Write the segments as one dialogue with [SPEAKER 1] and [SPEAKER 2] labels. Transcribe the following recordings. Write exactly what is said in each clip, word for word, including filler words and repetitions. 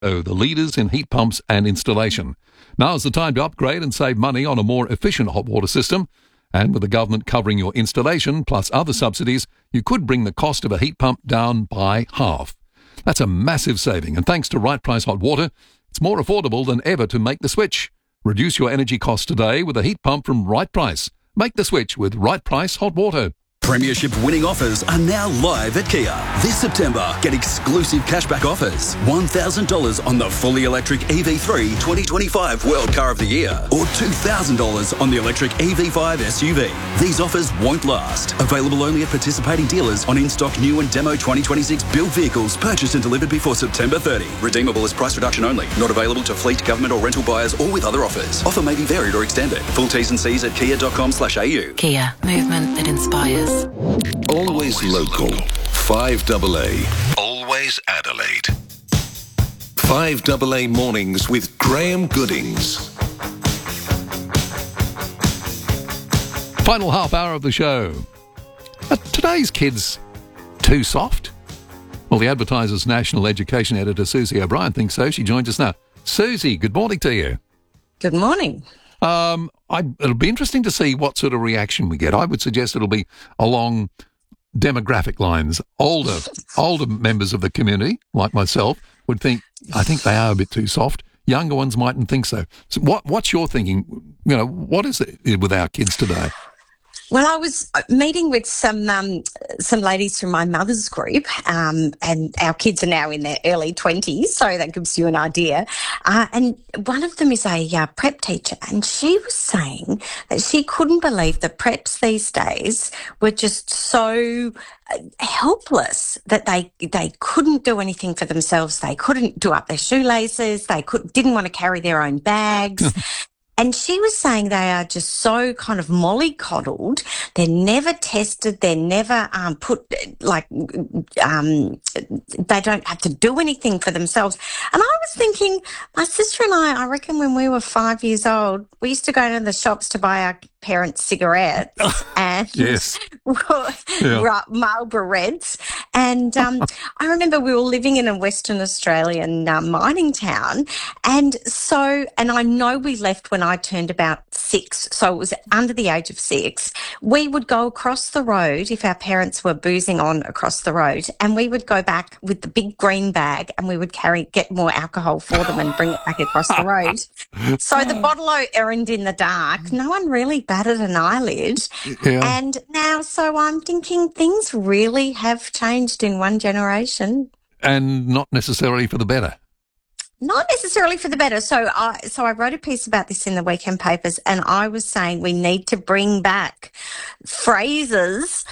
[SPEAKER 1] Oh, the leaders in heat pumps and installation. Now's the time to upgrade and save money on a more efficient hot water system. And with the government covering your installation plus other subsidies, you could bring the cost of a heat pump down by half. That's a massive saving, and thanks to Right Price Hot Water, it's more affordable than ever to make the switch. Reduce your energy costs today with a heat pump from Right Price. Make the switch with Right Price Hot Water.
[SPEAKER 2] Premiership winning offers are now live at Kia. This September, get exclusive cashback offers. one thousand dollars on the fully electric E V three twenty twenty-five World Car of the Year or two thousand dollars on the electric E V five S U V. These offers won't last. Available only at participating dealers on in-stock new and demo twenty twenty-six built vehicles purchased and delivered before September thirtieth. Redeemable as price reduction only. Not available to fleet, government or rental buyers or with other offers. Offer may be varied or extended. Full T's and C's at kia dot com slash a u.
[SPEAKER 3] Kia. Movement that inspires.
[SPEAKER 4] Always local. five A A. Always Adelaide. five A A mornings with Graham Goodings.
[SPEAKER 1] Final half hour of the show. Are today's kids too soft? Well, the Advertiser's National Education Editor, Susie O'Brien, thinks so. She joins us now. Susie, good morning to you.
[SPEAKER 5] Good morning.
[SPEAKER 1] Um, I, it'll be interesting to see what sort of reaction we get. I would suggest it'll be along demographic lines. Older, older members of the community, like myself, would think, I think they are a bit too soft. Younger ones mightn't think so. So what, what's your thinking? You know, what is it with our kids today?
[SPEAKER 5] Well, I was meeting with some um, some ladies from my mother's group, um, and our kids are now in their early twenties, so that gives you an idea. Uh, and one of them is a uh, prep teacher, and she was saying that she couldn't believe that preps these days were just so helpless that they they couldn't do anything for themselves. They couldn't do up their shoelaces. They could didn't want to carry their own bags. And she was saying they are just so kind of mollycoddled. They're never tested. They're never um, put, like, um, they don't have to do anything for themselves. And I was thinking, my sister and I, I reckon when we were five years old, we used to go to the shops to buy our parents cigarettes and
[SPEAKER 1] yes.
[SPEAKER 5] yeah. Marlboro Reds. And um, I remember we were living in a Western Australian uh, mining town. And so, and I know we left when I turned about six, so it was under the age of six. We would go across the road if our parents were boozing on across the road, and we would go back with the big green bag and we would carry, get more alcohol for them and bring it back across the road. So the bottle-o errand in the dark, no one really batted an eyelid.
[SPEAKER 1] Yeah.
[SPEAKER 5] And now, so I'm thinking things really have changed in one generation.
[SPEAKER 1] And not necessarily for the better.
[SPEAKER 5] Not necessarily for the better. So I so I wrote a piece about this in the weekend papers, and I was saying we need to bring back phrases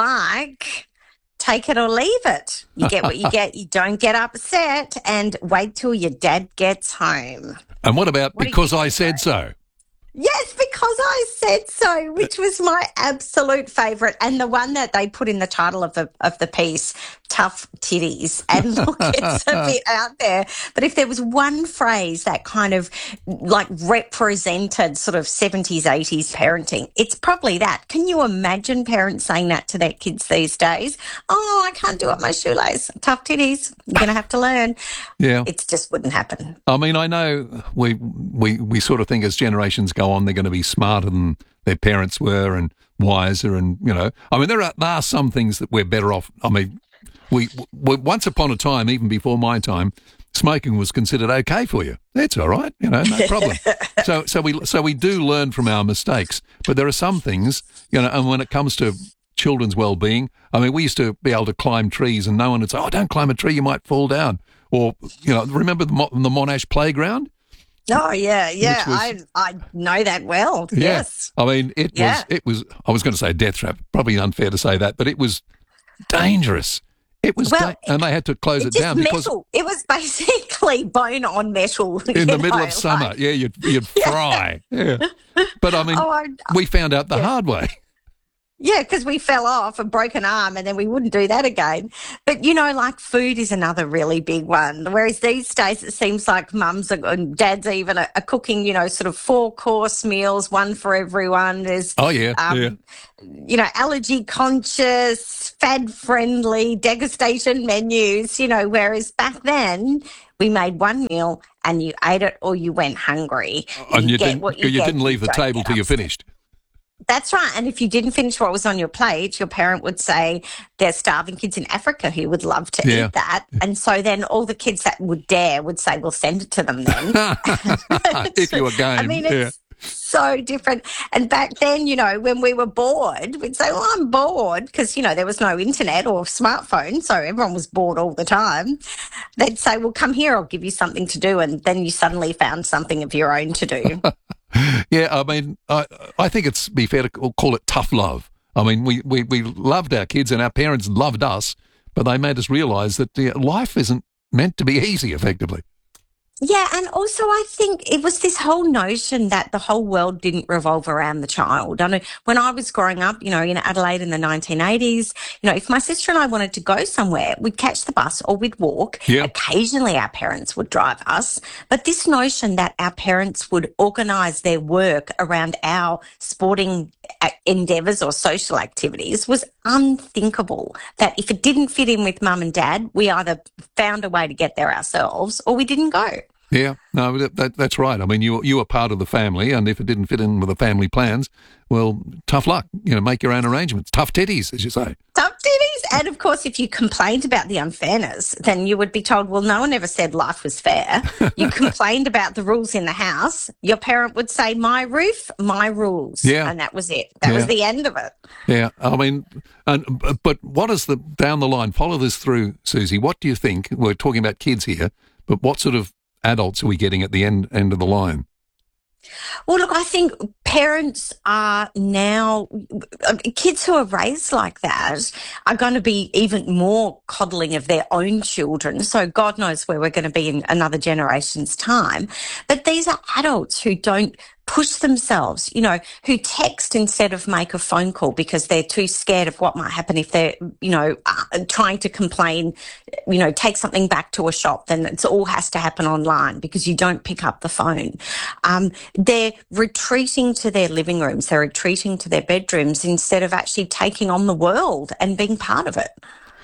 [SPEAKER 5] like take it or leave it. You get what you get. You don't get upset, and wait till your dad gets home.
[SPEAKER 1] And what about
[SPEAKER 5] what
[SPEAKER 1] because I said so?
[SPEAKER 5] Yes, because I said so, which was my absolute favourite, and the one that they put in the title of the of the piece, tough titties. And look, it's a bit out there. But if there was one phrase that kind of like represented sort of seventies, eighties parenting, it's probably that. Can you imagine parents saying that to their kids these days? Oh, I can't do up my shoelace. Tough titties. You're going to have to learn.
[SPEAKER 1] Yeah.
[SPEAKER 5] It just wouldn't happen.
[SPEAKER 1] I mean, I know we, we, we sort of think as generations go on, they're going to be smarter than their parents were and wiser and, you know, I mean, there are, there are some things that we're better off. I mean, we, we once upon a time, even before my time, smoking was considered okay for you. That's all right, you know, no problem. so so we so we do learn from our mistakes, but there are some things, you know, and when it comes to children's well-being, I mean, we used to be able to climb trees and no one would say, oh, don't climb a tree, you might fall down. Or, you know, remember the, the Monash playground?
[SPEAKER 5] Oh, yeah, yeah,
[SPEAKER 1] was,
[SPEAKER 5] I I know that well,
[SPEAKER 1] yeah.
[SPEAKER 5] yes.
[SPEAKER 1] I mean, it
[SPEAKER 5] yeah.
[SPEAKER 1] was, it was, I was going to say death trap, probably unfair to say that, but it was dangerous. It was,
[SPEAKER 5] well,
[SPEAKER 1] da- and they had to close it,
[SPEAKER 5] it
[SPEAKER 1] down because
[SPEAKER 5] metal. It was basically bone on metal
[SPEAKER 1] in the middle
[SPEAKER 5] know,
[SPEAKER 1] of summer.
[SPEAKER 5] like,
[SPEAKER 1] yeah, you'd you'd fry. Yeah, but I mean,
[SPEAKER 5] oh, I,
[SPEAKER 1] we found out the
[SPEAKER 5] yeah.
[SPEAKER 1] hard way.
[SPEAKER 5] Yeah, because we fell off and broke an arm and then we wouldn't do that again. But, you know, like food is another really big one. Whereas these days it seems like mums are, and dads even are, are cooking, you know, sort of four-course meals, one for everyone. There's,
[SPEAKER 1] oh, yeah,
[SPEAKER 5] um,
[SPEAKER 1] yeah.
[SPEAKER 5] you know, allergy-conscious, fad-friendly degustation menus, you know, whereas back then We made one meal and you ate it or you went hungry.
[SPEAKER 1] And you,
[SPEAKER 5] you get
[SPEAKER 1] didn't,
[SPEAKER 5] what
[SPEAKER 1] you,
[SPEAKER 5] you, get,
[SPEAKER 1] didn't leave
[SPEAKER 5] you
[SPEAKER 1] the
[SPEAKER 5] don't
[SPEAKER 1] table
[SPEAKER 5] get
[SPEAKER 1] till you
[SPEAKER 5] upset.
[SPEAKER 1] finished.
[SPEAKER 5] That's right. And if you didn't finish what was on your plate, your parent would say, there's starving kids in Africa who would love to
[SPEAKER 1] Yeah.
[SPEAKER 5] eat that. And so then all the kids that would dare would say, well, send it to them then.
[SPEAKER 1] If you were game.
[SPEAKER 5] I mean,
[SPEAKER 1] yeah.
[SPEAKER 5] it's so different. And back then, you know, when we were bored, we'd say, well, I'm bored because, you know, there was no internet or smartphone. So everyone was bored all the time. They'd say, well, come here, I'll give you something to do. And then you suddenly found something of your own to do.
[SPEAKER 1] Yeah, I mean, I, I think it's be fair to call it tough love. I mean, we, we, we loved our kids and our parents loved us, but they made us realise that uh, life isn't meant to be easy, effectively.
[SPEAKER 5] Yeah, and also I think it was this whole notion that the whole world didn't revolve around the child. I know when I was growing up, you know, in Adelaide in the nineteen eighties, you know, if my sister and I wanted to go somewhere, we'd catch the bus or we'd walk.
[SPEAKER 1] Yeah.
[SPEAKER 5] Occasionally our parents would drive us. But this notion that our parents would organise their work around our sporting endeavours or social activities was unthinkable. That if it didn't fit in with mum and dad, we either found a way to get there ourselves or we didn't go.
[SPEAKER 1] Yeah, no, that, that, that's right. I mean, you you were part of the family, and if it didn't fit in with the family plans, well, tough luck. You know, make your own arrangements. Tough titties, as you say.
[SPEAKER 5] Tough titties. And of course, if you complained about the unfairness, then you would be told, well, no one ever said life was fair. You complained about the rules in the house. Your parent would say, my roof, my rules.
[SPEAKER 1] Yeah.
[SPEAKER 5] And that was it. That
[SPEAKER 1] Yeah.
[SPEAKER 5] was the end of it.
[SPEAKER 1] Yeah, I mean, and but what is the down the line? Follow this through, Susie. What do you think? We're talking about kids here, but what sort of adults are we getting at the end end of the line?
[SPEAKER 5] Well, look, I think parents are now, kids who are raised like that are going to be even more coddling of their own children. So God knows where we're going to be in another generation's time. But these are adults who don't push themselves, you know, who text instead of make a phone call because they're too scared of what might happen if they're, you know, uh, trying to complain, you know, take something back to a shop, then it all has to happen online because you don't pick up the phone. Um, they're retreating to their living rooms, they're retreating to their bedrooms instead of actually taking on the world and being part of it.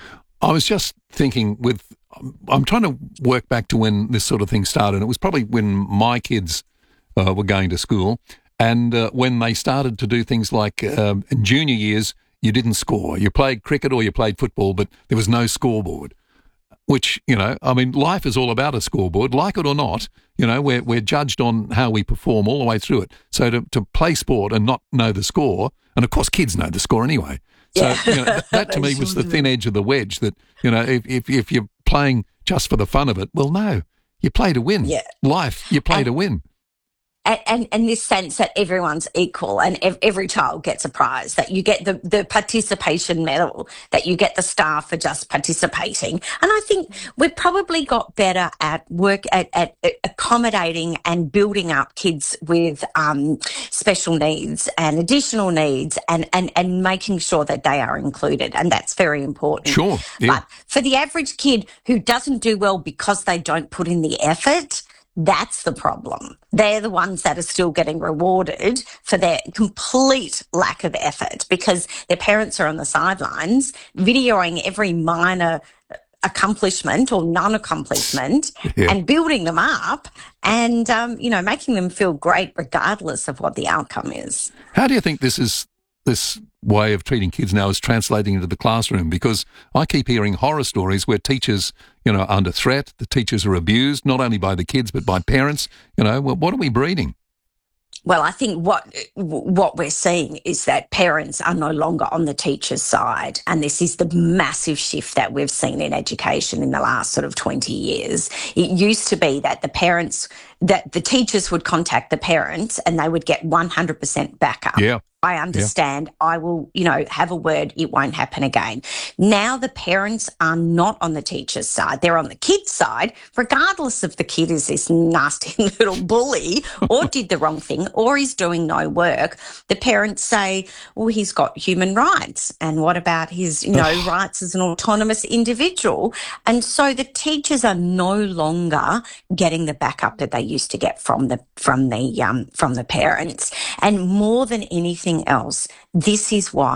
[SPEAKER 1] I was just thinking with, I'm trying to work back to when this sort of thing started. It was probably when my kids Uh, were going to school, and uh, when they started to do things like um, in junior years, you didn't score. You played cricket or you played football, but there was no scoreboard. Which, you know, I mean, life is all about a scoreboard, like it or not. You know, we're we're judged on how we perform all the way through it. So to to play sport and not know the score, and of course, kids know the score anyway. So
[SPEAKER 5] Yeah.
[SPEAKER 1] you know, that, that to me was the thin edge of the wedge. That you know, if if, if you're playing just for the fun of it, well, no, you play to win.
[SPEAKER 5] Yeah.
[SPEAKER 1] Life, you play
[SPEAKER 5] And-
[SPEAKER 1] to win.
[SPEAKER 5] And, and, and this sense that everyone's equal and ev- every child gets a prize, that you get the, the participation medal, that you get the star for just participating. And I think we've probably got better at work at, at accommodating and building up kids with um, special needs and additional needs and, and, and making sure that they are included. And that's very important.
[SPEAKER 1] Sure, yeah.
[SPEAKER 5] But for the average kid who doesn't do well because they don't put in the effort, that's the problem. They're the ones that are still getting rewarded for their complete lack of effort because their parents are on the sidelines videoing every minor accomplishment or non-accomplishment
[SPEAKER 1] Yeah.
[SPEAKER 5] and building them up and, um, you know, making them feel great regardless of what the outcome is.
[SPEAKER 1] How do you think this is this way of treating kids now is translating into the classroom? Because I keep hearing horror stories where teachers, you know, are under threat, the teachers are abused, not only by the kids but by parents. You know, well, what are we breeding?
[SPEAKER 5] Well, I think what what we're seeing is that parents are no longer on the teacher's side, and this is the massive shift that we've seen in education in the last sort of twenty years. It used to be that the parents, that the teachers would contact the parents and they would get one hundred percent backup.
[SPEAKER 1] Yeah.
[SPEAKER 5] I understand. I will, you know, have a word. It won't happen again. Now the parents are not on the teacher's side. They're on the kid's side, regardless if the kid is this nasty little bully or did the wrong thing or is doing no work. The parents say, well, he's got human rights. And what about his, you know, rights as an autonomous individual? And so the teachers are no longer getting the backup that they used to get from the, from the, um, from the parents. And more than anything else, this is why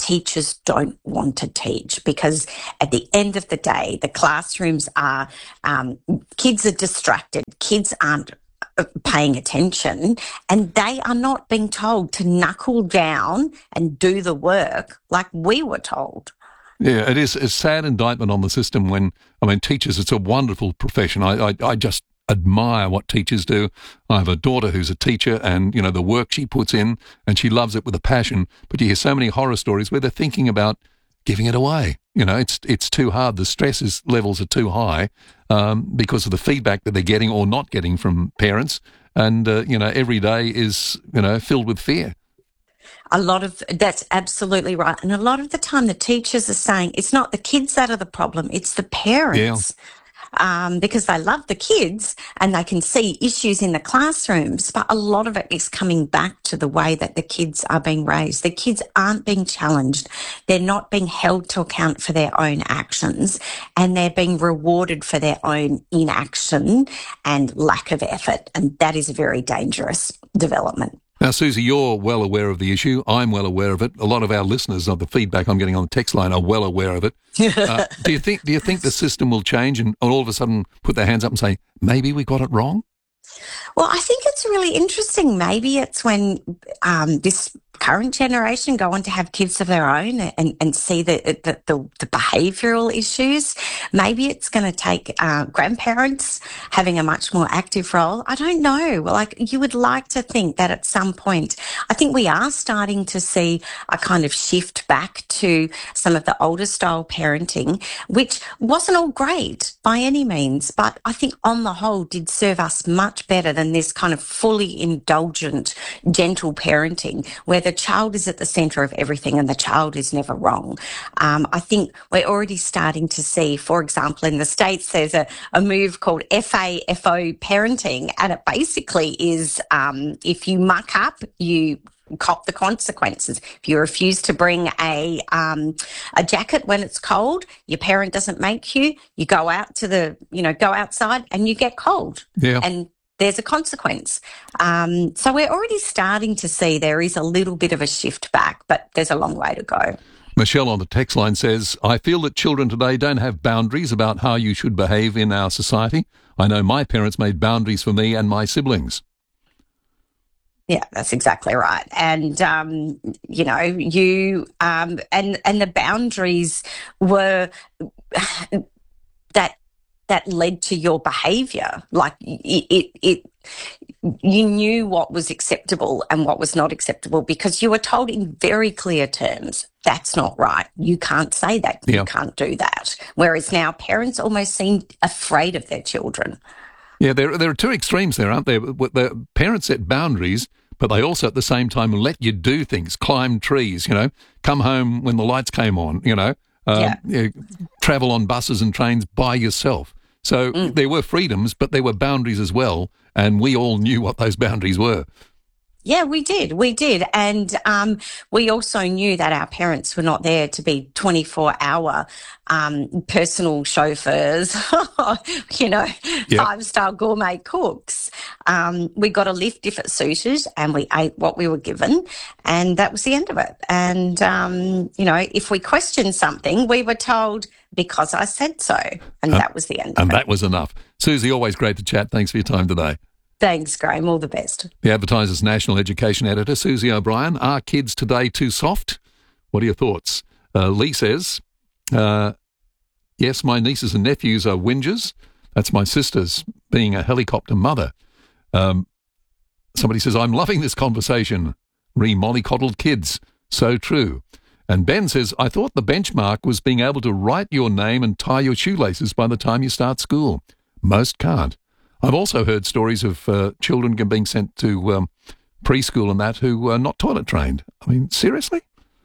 [SPEAKER 5] teachers don't want to teach, because at the end of the day, the classrooms are, um, kids are distracted, kids aren't paying attention, and they are not being told to knuckle down and do the work like we were told.
[SPEAKER 1] Yeah, it is a sad indictment on the system when, I mean, teachers, it's a wonderful profession. I, I, I just admire what teachers do. I have a daughter who's a teacher, and, you know, the work she puts in, and she loves it with a passion, but you hear so many horror stories where they're thinking about giving it away. You know, it's it's too hard. The stress is, levels are too high um, because of the feedback that they're getting or not getting from parents. And, uh, you know, every day is, you know, filled with fear.
[SPEAKER 5] A lot of, that's absolutely right. And a lot of the time the teachers are saying it's not the kids that are the problem, it's the parents. Yeah. Um, because they love the kids and they can see issues in the classrooms, but a lot of it is coming back to the way that the kids are being raised. The kids aren't being challenged. They're not being held to account for their own actions, and they're being rewarded for their own inaction and lack of effort. And that is a very dangerous development.
[SPEAKER 1] Now, Susie, you're well aware of the issue. I'm well aware of it. A lot of our listeners, of the feedback I'm getting on the text line, are well aware of it. Uh, do you think? Do you think the system will change and all of a sudden put their hands up and say, maybe we got it wrong?
[SPEAKER 5] Well, I think it's really interesting. Maybe it's when um, this current generation go on to have kids of their own and, and see the, the, the, the behavioural issues. Maybe it's going to take uh, grandparents having a much more active role. I don't know. Like, you would like to think that at some point, I think we are starting to see a kind of shift back to some of the older style parenting, which wasn't all great by any means, but I think on the whole did serve us much better than this kind of fully indulgent, gentle parenting where the child is at the centre of everything and the child is never wrong. Um, I think we're already starting to see, for example, in the States, there's a, a move called F A F O parenting, and it basically is um, if you muck up, you cop the consequences. If you refuse to bring a um, a jacket when it's cold, your parent doesn't make you, you go out to the, you know, go outside and you get cold.
[SPEAKER 1] Yeah.
[SPEAKER 5] And there's a consequence. Um, so we're already starting to see there is a little bit of a shift back, but there's a long way to go.
[SPEAKER 1] Michelle on the text line says, I feel that children today don't have boundaries about how you should behave in our society. I know my parents made boundaries for me and my siblings.
[SPEAKER 5] Yeah, that's exactly right. And, um, you know, you, um, and, and the boundaries were that, that led to your behaviour. Like it, it, it, you knew what was acceptable and what was not acceptable because you were told in very clear terms, that's not right. You can't say that. You
[SPEAKER 1] yeah.
[SPEAKER 5] can't do that. Whereas now parents almost seem afraid of their children.
[SPEAKER 1] Yeah, there, there are two extremes there, aren't there? The parents set boundaries, but they also at the same time let you do things, climb trees, you know, come home when the lights came on, you know, um,
[SPEAKER 5] yeah.
[SPEAKER 1] you know, travel on buses and trains by yourself. So mm. there were freedoms, but there were boundaries as well, and we all knew what those boundaries were.
[SPEAKER 5] Yeah, we did. We did. And um, we also knew that our parents were not there to be twenty-four hour um, personal chauffeurs, you know,
[SPEAKER 1] yep.
[SPEAKER 5] five-star gourmet cooks. Um, we got a lift if it suited and we ate what we were given, and that was the end of it. And, um, you know, if we questioned something, we were told, because I said so. And uh, that was the end of
[SPEAKER 1] and
[SPEAKER 5] it.
[SPEAKER 1] And that was enough. Susie, always great to chat. Thanks for your time today.
[SPEAKER 5] Thanks, Graham. All the best.
[SPEAKER 1] The Advertiser's National Education Editor, Susie O'Brien. Are kids today too soft? What are your thoughts? Uh, Lee says, uh, yes, my nieces and nephews are whingers. That's my sister's being a helicopter mother. Um, somebody says, I'm loving this conversation. Re-mollycoddled kids. So true. And Ben says, I thought the benchmark was being able to write your name and tie your shoelaces by the time you start school. Most can't. I've also heard stories of uh, children being sent to um, preschool and that who are not toilet trained. I mean, seriously?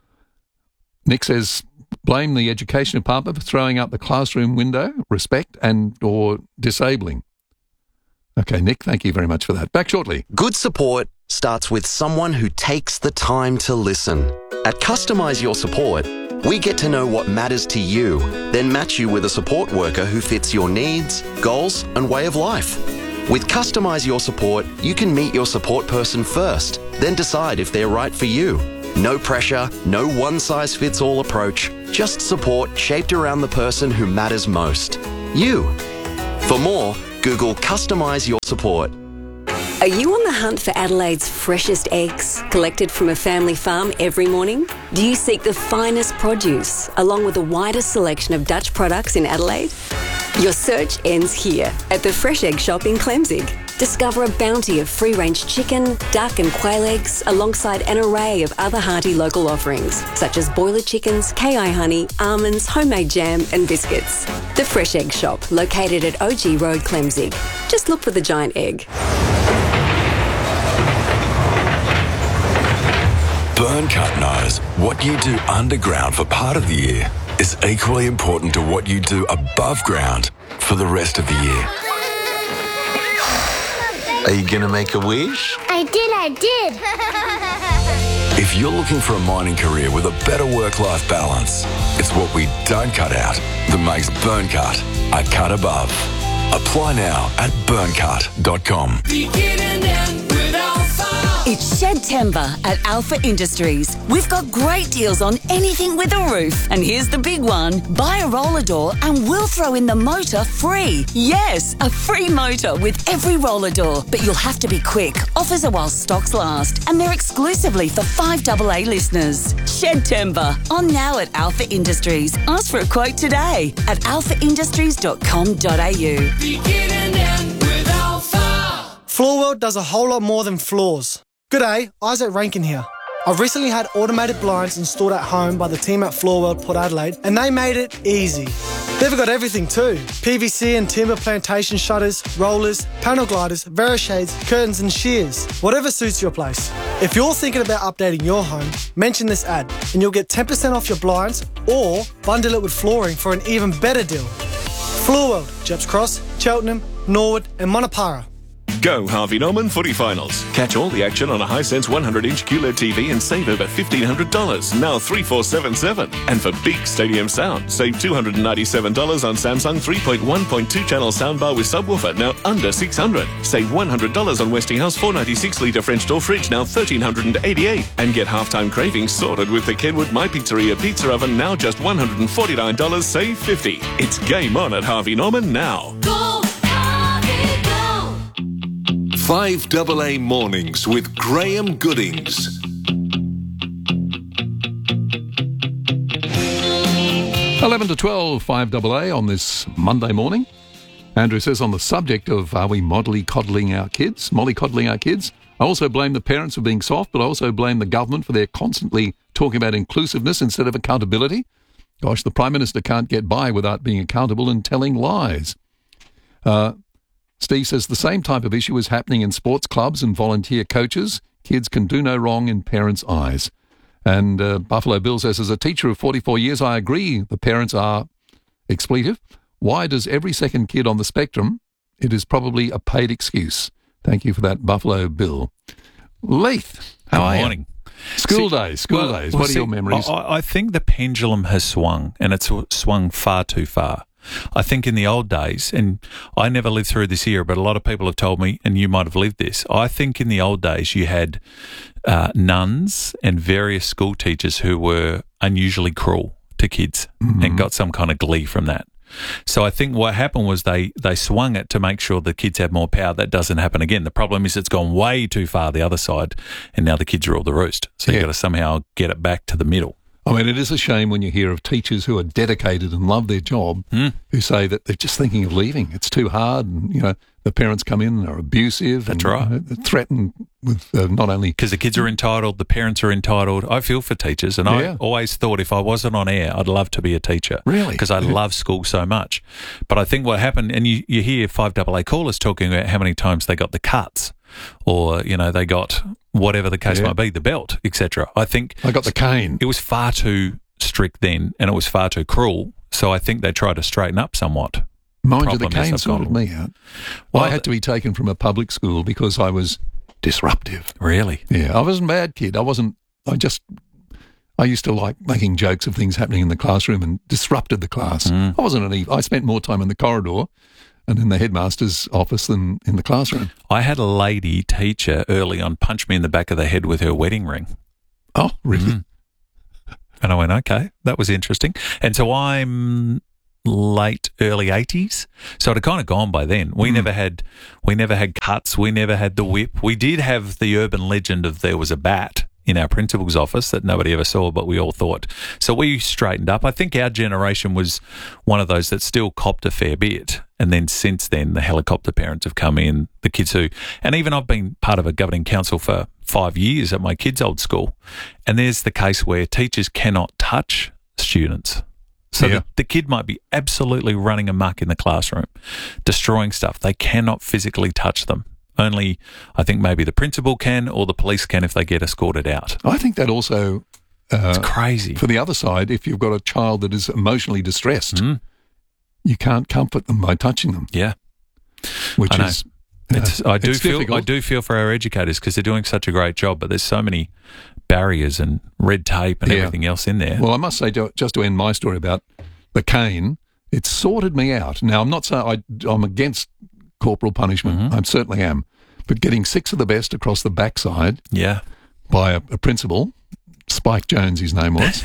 [SPEAKER 1] Nick says, blame the education department for throwing out the classroom window, respect and or disabling. Okay, Nick, thank you very much for that. Back shortly.
[SPEAKER 6] Good support starts with someone who takes the time to listen. At Customise Your Support, we get to know what matters to you, then match you with a support worker who fits your needs, goals, and way of life. With Customise Your Support, you can meet your support person first, then decide if they're right for you. No pressure, no one-size-fits-all approach, just support shaped around the person who matters most. You. For more, Google Customise Your Support.
[SPEAKER 7] Are you on the hunt for Adelaide's freshest eggs, collected from a family farm every morning? Do you seek the finest produce, along with the widest selection of Dutch products in Adelaide? Your search ends here, at the Fresh Egg Shop in Clemzig. Discover a bounty of free-range chicken, duck and quail eggs, alongside an array of other hearty local offerings, such as boiler chickens, K I honey, almonds, homemade jam and biscuits. The Fresh Egg Shop, located at O G Road, Clemzig. Just look for the giant egg.
[SPEAKER 8] Burncut knows what you do underground for part of the year is equally important to what you do above ground for the rest of the year.
[SPEAKER 9] Are you going to make a wish?
[SPEAKER 10] I did, I
[SPEAKER 8] did. If you're looking for a mining career with a better work-life balance, it's what we don't cut out that makes Burncut a cut above. Apply now at burncut dot com.
[SPEAKER 11] It's Shedtember at Alpha Industries. We've got great deals on anything with a roof. And here's the big one. Buy a roller door and we'll throw in the motor free. Yes, a free motor with every roller door. But you'll have to be quick. Offers are while stocks last. And they're exclusively for five double A listeners. Shedtember. On now at Alpha Industries. Ask for a quote today at alpha industries dot com dot a u.
[SPEAKER 12] Floorworld does a whole lot more than floors. G'day, Isaac Rankin here. I've recently had automated blinds installed at home by the team at Floorworld Port Adelaide, and they made it easy. They've got everything too. P V C and timber plantation shutters, rollers, panel gliders, Verishades, curtains and shears. Whatever suits your place. If you're thinking about updating your home, mention this ad and you'll get ten percent off your blinds or bundle it with flooring for an even better deal. Floorworld, Jeps Cross, Cheltenham, Norwood and Monopara.
[SPEAKER 13] Go Harvey Norman Footy Finals. Catch all the action on a Hisense one hundred inch Q L E D T V and save over fifteen hundred dollars, now three four seven seven. And for big stadium sound, save two hundred ninety-seven dollars on Samsung three point one point two channel soundbar with subwoofer, now under six hundred dollars. Save one hundred dollars on Westinghouse four ninety-six litre French door fridge, now one thousand three hundred eighty-eight dollars. And get halftime cravings sorted with the Kenwood My Pizzeria pizza oven, now just one hundred forty-nine dollars, save fifty dollars. It's game on at Harvey Norman now.
[SPEAKER 4] Go, Harvey, go! five double A Mornings with Graham Goodings.
[SPEAKER 1] eleven to twelve, five double A on this Monday morning. Andrew says, on the subject of are we mollycoddling our kids, mollycoddling our kids, I also blame the parents for being soft, but I also blame the government for their constantly talking about inclusiveness instead of accountability. Gosh, the Prime Minister can't get by without being accountable and telling lies. Uh, Steve says the same type of issue is happening in sports clubs and volunteer coaches. Kids can do no wrong in parents' eyes. And uh, Buffalo Bill says, as a teacher of forty-four years, I agree the parents are expletive. Why does every second kid on the spectrum? It is probably a paid excuse. Thank you for that, Buffalo Bill. Leith, how are you?
[SPEAKER 14] Good morning.
[SPEAKER 1] School
[SPEAKER 14] see,
[SPEAKER 1] days, school
[SPEAKER 14] well,
[SPEAKER 1] days.
[SPEAKER 14] Well,
[SPEAKER 1] what
[SPEAKER 14] see,
[SPEAKER 1] are your memories?
[SPEAKER 14] I, I think the pendulum has swung, and it's swung far too far. I think in the old days, and I never lived through this era, but a lot of people have told me, and you might have lived this, I think in the old days you had uh, nuns and various school teachers who were unusually cruel to kids mm-hmm. and got some kind of glee from that. So I think what happened was they, they swung it to make sure the kids had more power. That doesn't happen again. The problem is it's gone way too far the other side, and now the kids are all the roost. So yeah. you've got to somehow get it back to the middle.
[SPEAKER 1] I mean, it is a shame when you hear of teachers who are dedicated and love their job
[SPEAKER 14] mm.
[SPEAKER 1] who say that they're just thinking of leaving. It's too hard, and, you know, the parents come in and are abusive.
[SPEAKER 14] That's
[SPEAKER 1] and,
[SPEAKER 14] right.
[SPEAKER 1] You know, threaten with uh, not only...
[SPEAKER 14] Because the kids are entitled, the parents are entitled. I feel for teachers, and yeah. I always thought if I wasn't on air, I'd love to be a teacher.
[SPEAKER 1] Really?
[SPEAKER 14] Because I
[SPEAKER 1] yeah.
[SPEAKER 14] love school so much. But I think what happened, and you, you hear five double A callers talking about how many times they got the cuts, or, you know, they got whatever the case
[SPEAKER 1] yeah.
[SPEAKER 14] might be, the belt, et cetera. I think...
[SPEAKER 1] I got the cane.
[SPEAKER 14] It was far too strict then, and it was far too cruel. So I think they tried to straighten up somewhat.
[SPEAKER 1] Mind you, the cane sorted me out. Well, I had to be taken from a public school because I was disruptive.
[SPEAKER 14] Really?
[SPEAKER 1] Yeah, I wasn't a bad kid. I wasn't, I just, I used to like making jokes of things happening in the classroom and disrupted the class.
[SPEAKER 14] Mm.
[SPEAKER 1] I wasn't any, I spent more time in the corridor and in the headmaster's office than in the classroom.
[SPEAKER 14] I had a lady teacher early on punch me in the back of the head with her wedding ring.
[SPEAKER 1] Oh, really?
[SPEAKER 14] Mm. And I went, okay, that was interesting. And so I'm late, early eighties. So it had kind of gone by then. We mm. never had we never had cuts. We never had the whip. We did have the urban legend of there was a bat in our principal's office that nobody ever saw, but we all thought. So we straightened up. I think our generation was one of those that still copped a fair bit. And then since then, the helicopter parents have come in, the kids who, and even I've been part of a governing council for five years at my kids' old school. And there's the case where teachers cannot touch students. So yeah. the, the kid might be absolutely running amok in the classroom, destroying stuff. They cannot physically touch them. Only, I think maybe the principal can or the police can if they get escorted out.
[SPEAKER 1] I think that also... Uh,
[SPEAKER 14] it's crazy.
[SPEAKER 1] For the other side, if you've got a child that is emotionally distressed, mm. you can't comfort them by touching them.
[SPEAKER 14] Yeah.
[SPEAKER 1] Which
[SPEAKER 14] I know.
[SPEAKER 1] is...
[SPEAKER 14] It's, I do
[SPEAKER 1] it's
[SPEAKER 14] feel
[SPEAKER 1] difficult.
[SPEAKER 14] I do feel for our educators because they're doing such a great job, but there's so many barriers and red tape and
[SPEAKER 1] Yeah.
[SPEAKER 14] everything else in there.
[SPEAKER 1] Well, I must say, ju- just to end my story about the cane, it sorted me out. Now, I'm not saying I, I'm against corporal punishment.
[SPEAKER 14] Mm-hmm.
[SPEAKER 1] I certainly am. But getting six of the best across the backside
[SPEAKER 14] yeah.
[SPEAKER 1] by a, a principal, Spike Jones his name was,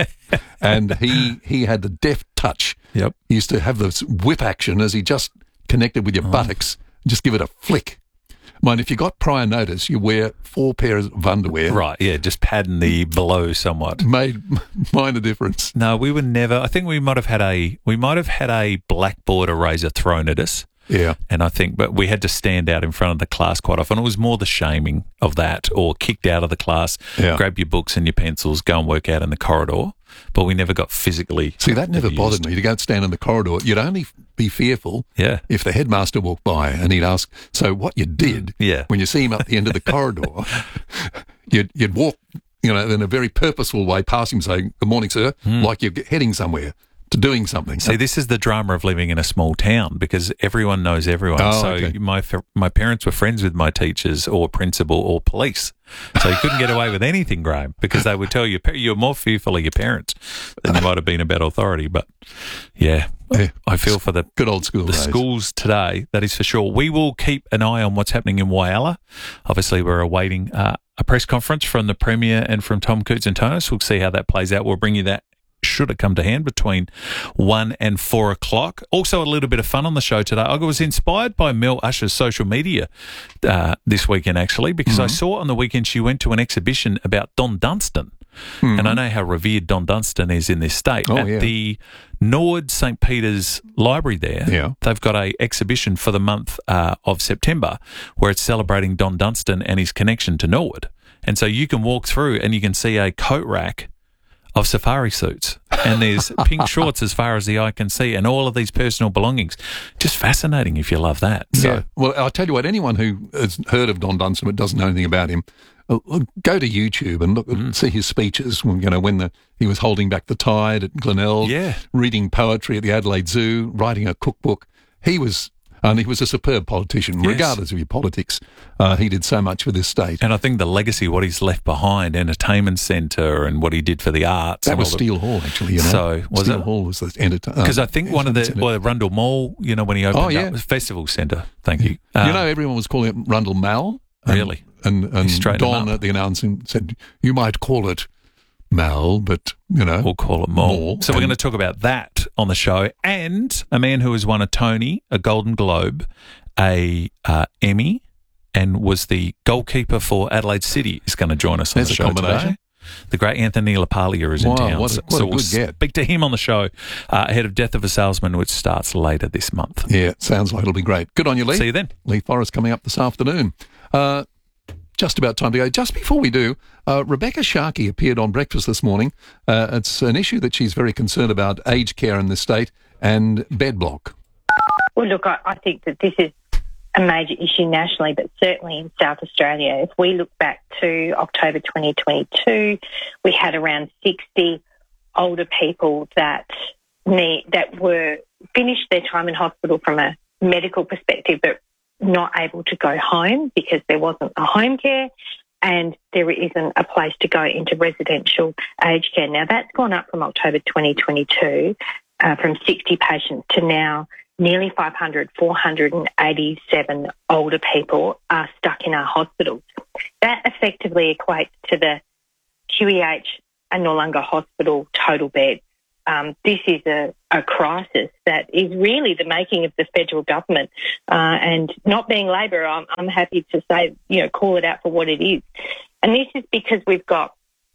[SPEAKER 1] and he he had the deft touch.
[SPEAKER 14] Yep.
[SPEAKER 1] He used to have this whip action as he just connected with your
[SPEAKER 14] Oh.
[SPEAKER 1] buttocks, just give it a flick. Mind, if you got prior notice, you wear four pairs of underwear.
[SPEAKER 14] Right, yeah, just padding the below somewhat.
[SPEAKER 1] Made minor difference.
[SPEAKER 14] No, we were never. I think we might have had a we might have had a blackboard eraser thrown at us.
[SPEAKER 1] Yeah.
[SPEAKER 14] And I think, but we had to stand out in front of the class quite often. It was more the shaming of that, or kicked out of the class,
[SPEAKER 1] Yeah.
[SPEAKER 14] grab your books and your pencils, go and work out in the corridor. But we never got physically.
[SPEAKER 1] See, that never
[SPEAKER 14] abused.
[SPEAKER 1] bothered me to go and stand in the corridor. You'd only be fearful
[SPEAKER 14] Yeah.
[SPEAKER 1] if the headmaster walked by and he'd ask, so what you did
[SPEAKER 14] Yeah.
[SPEAKER 1] when you see him at the end of the corridor, you'd, you'd walk, you know, in a very purposeful way past him saying, good morning, sir,
[SPEAKER 14] Hmm.
[SPEAKER 1] like you're heading somewhere to doing something.
[SPEAKER 14] See, this is the drama of living in a small town because everyone knows everyone.
[SPEAKER 1] Oh,
[SPEAKER 14] so
[SPEAKER 1] okay.
[SPEAKER 14] my my parents were friends with my teachers or principal or police. So you couldn't get away with anything, Graham, because they would tell you you're more fearful of your parents than you might have been about authority. But yeah,
[SPEAKER 1] Yeah.
[SPEAKER 14] I feel for the
[SPEAKER 1] Good old school
[SPEAKER 14] the
[SPEAKER 1] days.
[SPEAKER 14] schools today. That is for sure. We will keep an eye on what's happening in Whyalla. Obviously, we're awaiting uh, a press conference from the Premier and from Tom Cootes and Tonus. We'll see how that plays out. We'll bring you that should it come to hand between one and four o'clock. Also, a little bit of fun on the show today. I was inspired by Mel Usher's social media uh, this weekend, actually, because
[SPEAKER 1] Mm-hmm.
[SPEAKER 14] I saw on the weekend she went to an exhibition about Don Dunstan.
[SPEAKER 1] Mm-hmm.
[SPEAKER 14] And I know how revered Don Dunstan is in this state.
[SPEAKER 1] Oh,
[SPEAKER 14] At
[SPEAKER 1] yeah.
[SPEAKER 14] the Norwood Saint Peter's Library there,
[SPEAKER 1] Yeah.
[SPEAKER 14] they've got a exhibition for the month uh, of September where it's celebrating Don Dunstan and his connection to Norwood. And so you can walk through and you can see a coat rack of safari suits, and there's pink shorts as far as the eye can see, and all of these personal belongings. Just fascinating if you love that. So,
[SPEAKER 1] Yeah. Well, I'll tell you what, anyone who has heard of Don Dunstan but doesn't know anything about him, uh, go to YouTube and look,
[SPEAKER 14] Mm.
[SPEAKER 1] see his speeches. You know, when the he was holding back the tide at Glenelg,
[SPEAKER 14] Yeah.
[SPEAKER 1] reading poetry at the Adelaide Zoo, writing a cookbook. He was, and he was a superb politician,
[SPEAKER 14] Yes.
[SPEAKER 1] regardless of your politics. Uh, he did so much for this state.
[SPEAKER 14] and I think the legacy, what he's left behind, entertainment centre, and what he did for the arts.
[SPEAKER 1] That
[SPEAKER 14] and
[SPEAKER 1] was
[SPEAKER 14] all the-
[SPEAKER 1] Steele Hall, actually. You know?
[SPEAKER 14] So, was
[SPEAKER 1] Steele
[SPEAKER 14] it?
[SPEAKER 1] Hall was the entertainment.
[SPEAKER 14] Because I think one of the, well, Rundle Mall, you know, when he opened
[SPEAKER 1] Oh, yeah.
[SPEAKER 14] up, Festival Centre. Thank you.
[SPEAKER 1] you
[SPEAKER 14] Um,
[SPEAKER 1] know, everyone was calling it Rundle Mal. And,
[SPEAKER 14] Really?
[SPEAKER 1] And, and
[SPEAKER 14] straightened him
[SPEAKER 1] Don
[SPEAKER 14] up.
[SPEAKER 1] at the announcing said, you might call it Mal, but, you know.
[SPEAKER 14] We'll call it Mall.
[SPEAKER 1] Mall.
[SPEAKER 14] So we're
[SPEAKER 1] And-
[SPEAKER 14] going to talk about that on the show, and a man who has won a Tony, a Golden Globe, a uh, Emmy, and was the goalkeeper for Adelaide City is going to join us on
[SPEAKER 1] There's
[SPEAKER 14] the
[SPEAKER 1] a
[SPEAKER 14] show
[SPEAKER 1] combination.
[SPEAKER 14] today. The great Anthony LaPaglia is in
[SPEAKER 1] Wow,
[SPEAKER 14] town.
[SPEAKER 1] what a-
[SPEAKER 14] so
[SPEAKER 1] what a
[SPEAKER 14] so we'll
[SPEAKER 1] good get.
[SPEAKER 14] speak to him on the show uh, ahead of Death of a Salesman, which starts later this month.
[SPEAKER 1] Yeah, sounds like it'll be great. Good on you, Lee.
[SPEAKER 14] See you then.
[SPEAKER 1] Lee Forrest coming up this afternoon. Uh, just about time to go. Just before we do, uh, Rebecca Sharkey appeared on Breakfast this morning. Uh, it's an issue that she's very concerned about, aged care in this state and bed block.
[SPEAKER 10] Well, look, I, I think that this is a major issue nationally, but certainly in South Australia. If we look back to October twenty twenty-two, we had around sixty older people that need, that were finished their time in hospital from a medical perspective, but not able to go home because there wasn't a home care and there isn't a place to go into residential aged care. Now, that's gone up from October twenty twenty-two, uh, from sixty patients to now nearly five hundred, four hundred eighty-seven older people are stuck in our hospitals. That effectively equates to the Q E H and Noarlunga Hospital total beds. Um, this is a, a crisis that is really the making of the federal government. Uh, and not being Labor, I'm, I'm happy to say, you know, call it out for what it is. And this is because we've got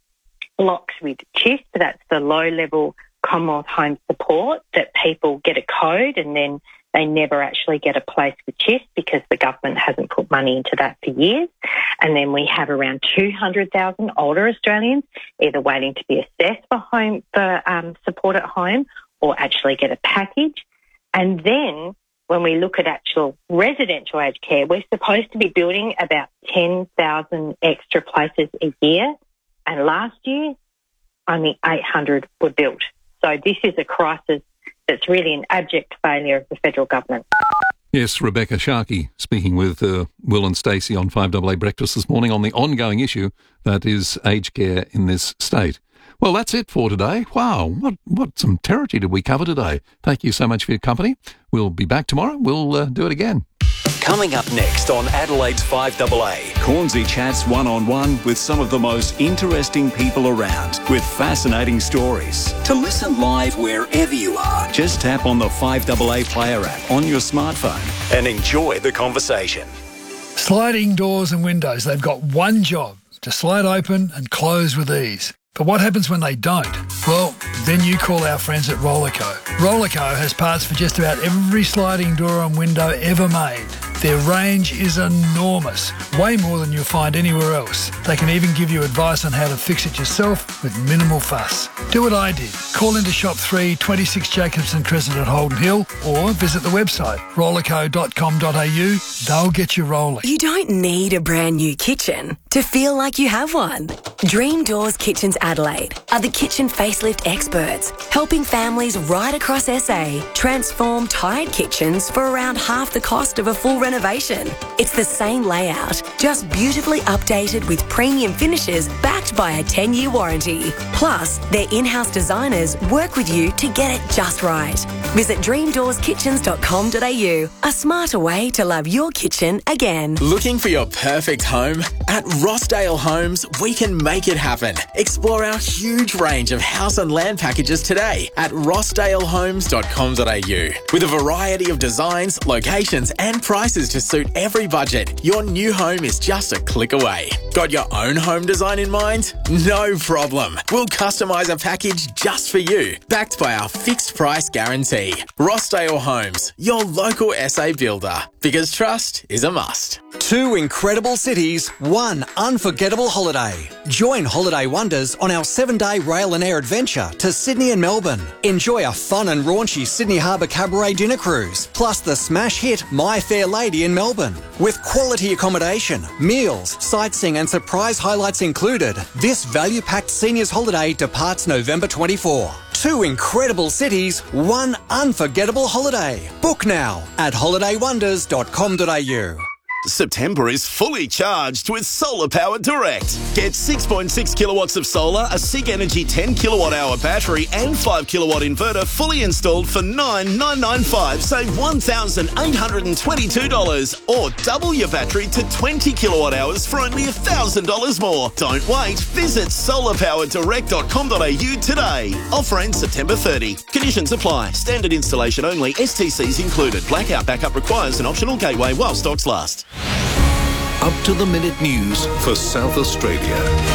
[SPEAKER 10] blocks with CHISP, that's the low-level Commonwealth Home Support, that people get a code and then they never actually get a place with CHISP because the government hasn't put money into that for years. And then we have around two hundred thousand older Australians either waiting to be assessed for home for um, support at home or actually get a package. And then when we look at actual residential aged care, we're supposed to be building about ten thousand extra places a year. And last year, only eight hundred were built. So this is a crisis that's really an abject failure of the federal government.
[SPEAKER 1] Yes, Rebecca Sharkey speaking with uh, Will and Stacey on five A A Breakfast this morning on the ongoing issue that is aged care in this state. Well, that's it for today. Wow, what what some territory did we cover today? Thank you so much for your company. We'll be back tomorrow. We'll uh, do it again.
[SPEAKER 15] Coming up next on Adelaide's five A A,
[SPEAKER 2] Cornsey chats one-on-one with some of the most interesting people around with fascinating stories. To listen live wherever you are, just tap on the five A A Player app on your smartphone
[SPEAKER 15] and enjoy the conversation.
[SPEAKER 16] Sliding doors and windows, they've got one job, to slide open and close with ease. But what happens when they don't? Well, then you call our friends at Rollerco. Rollerco has parts for just about every sliding door and window ever made. Their range is enormous, way more than you'll find anywhere else. They can even give you advice on how to fix it yourself with minimal fuss. Do what I did. Call into Shop three, twenty-six Jacobson Crescent at Holden Hill or visit the website rollerco dot com dot a u. They'll get you rolling.
[SPEAKER 17] You don't need a brand new kitchen to feel like you have one. Dream Doors Kitchens Adelaide are the kitchen facelift experts, helping families right across S A transform tired kitchens for around half the cost of a full renovation. It's the same layout, just beautifully updated with premium finishes backed by a ten-year warranty. Plus, their in-house designers work with you to get it just right. Visit dream doors kitchens dot com dot a u, a smarter way to love your kitchen again.
[SPEAKER 18] Looking for your perfect home? At Rossdale Homes, we can make it happen. Explore our huge range of house and land packages today at rossdale homes dot com dot a u. With a variety of designs, locations and prices to suit every budget, your new home is just a click away. Got your own home design in mind? No problem. We'll customise a package just for you, backed by our fixed price guarantee. Rossdale Homes, your local S A builder. Because trust is a must.
[SPEAKER 19] Two incredible cities, one unforgettable holiday. Join Holiday Wonders on our seven-day rail and air adventure to Sydney and Melbourne. Enjoy a fun and raunchy Sydney Harbour Cabaret dinner cruise, plus the smash hit My Fair Lady in Melbourne. With quality accommodation, meals, sightseeing and surprise highlights included, this value-packed seniors holiday departs November twenty-fourth. Two incredible cities, one unforgettable holiday. Book now at holiday wonders dot com dot a u.
[SPEAKER 20] September is fully charged with Solar Power Direct. Get six point six kilowatts of solar, a SIG Energy ten kilowatt hour battery and five kilowatt inverter fully installed for nine thousand nine hundred ninety-five dollars. Save one thousand eight hundred twenty-two dollars or double your battery to twenty kilowatt hours for only one thousand dollars more. Don't wait. Visit solar power direct dot com dot a u today. Offer ends September thirtieth. Conditions apply. Standard installation only. S T Cs included. Blackout backup requires an optional gateway while stocks last.
[SPEAKER 4] Up to the minute news for South Australia.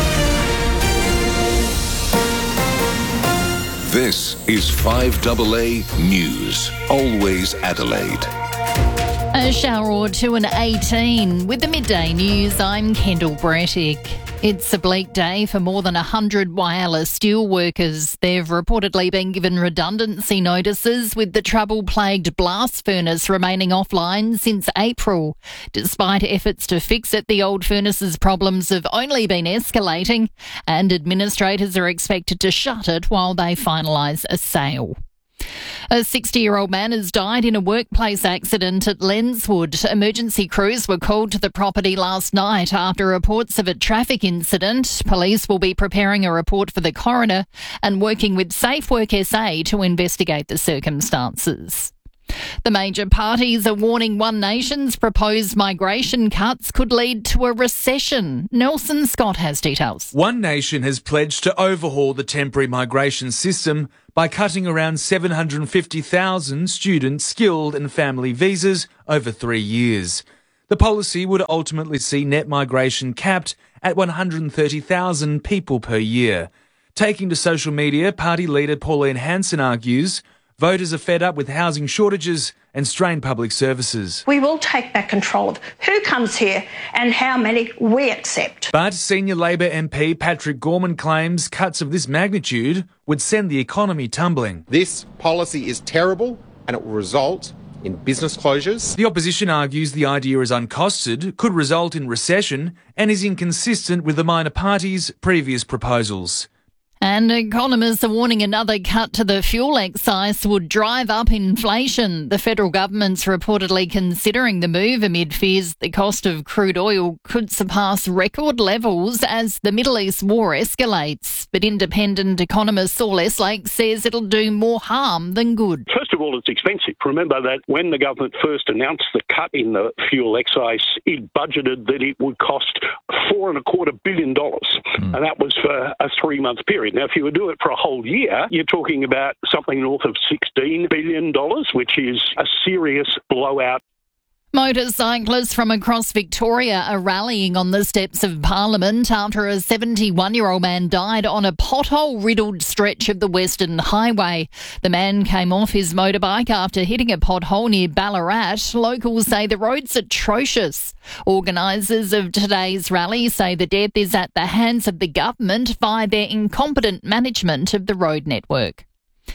[SPEAKER 4] This is five A A News. Always Adelaide.
[SPEAKER 21] A shower or two and eighteen. With the midday news, I'm Kendall Brettick. It's a bleak day for more than one hundred Whyalla steel workers. They've reportedly been given redundancy notices, with the trouble-plagued blast furnace remaining offline since April. Despite efforts to fix it, the old furnace's problems have only been escalating, and administrators are expected to shut it while they finalise a sale. A sixty-year-old man has died in a workplace accident at Lenswood. Emergency crews were called to the property last night after reports of a traffic incident. Police will be preparing a report for the coroner and working with Safe Work S A to investigate the circumstances. The major parties are warning One Nation's proposed migration cuts could lead to a recession. Nelson Scott has details.
[SPEAKER 3] One Nation has pledged to overhaul the temporary migration system by cutting around seven hundred fifty thousand student, skilled and family visas over three years. The policy would ultimately see net migration capped at one hundred thirty thousand people per year. Taking to social media, party leader Pauline Hanson argues voters are fed up with housing shortages and strained public services.
[SPEAKER 22] We will take back control of who comes here and how many we accept.
[SPEAKER 3] But senior Labor M P Patrick Gorman claims cuts of this magnitude would send the economy tumbling.
[SPEAKER 23] This policy is terrible and it will result in business closures.
[SPEAKER 3] The opposition argues the idea is uncosted, could result in recession and is inconsistent with the minor parties' previous proposals.
[SPEAKER 21] And economists are warning another cut to the fuel excise would drive up inflation. The federal government's reportedly considering the move amid fears the cost of crude oil could surpass record levels as the Middle East war escalates. But independent economist Saul Eslake says it'll do more harm than good.
[SPEAKER 24] First of all, it's expensive. Remember that when the government first announced the cut in the fuel excise, it budgeted that it would cost four and a quarter billion dollars. Mm. And that was for a three-month period. Now, if you would do it for a whole year, you're talking about something north of sixteen billion dollars, which is a serious blowout.
[SPEAKER 21] Motorcyclists from across Victoria are rallying on the steps of Parliament after a seventy-one-year-old man died on a pothole-riddled stretch of the Western Highway. The man came off his motorbike after hitting a pothole near Ballarat. Locals say the road's atrocious. Organisers of today's rally say the death is at the hands of the government via their incompetent management of the road network.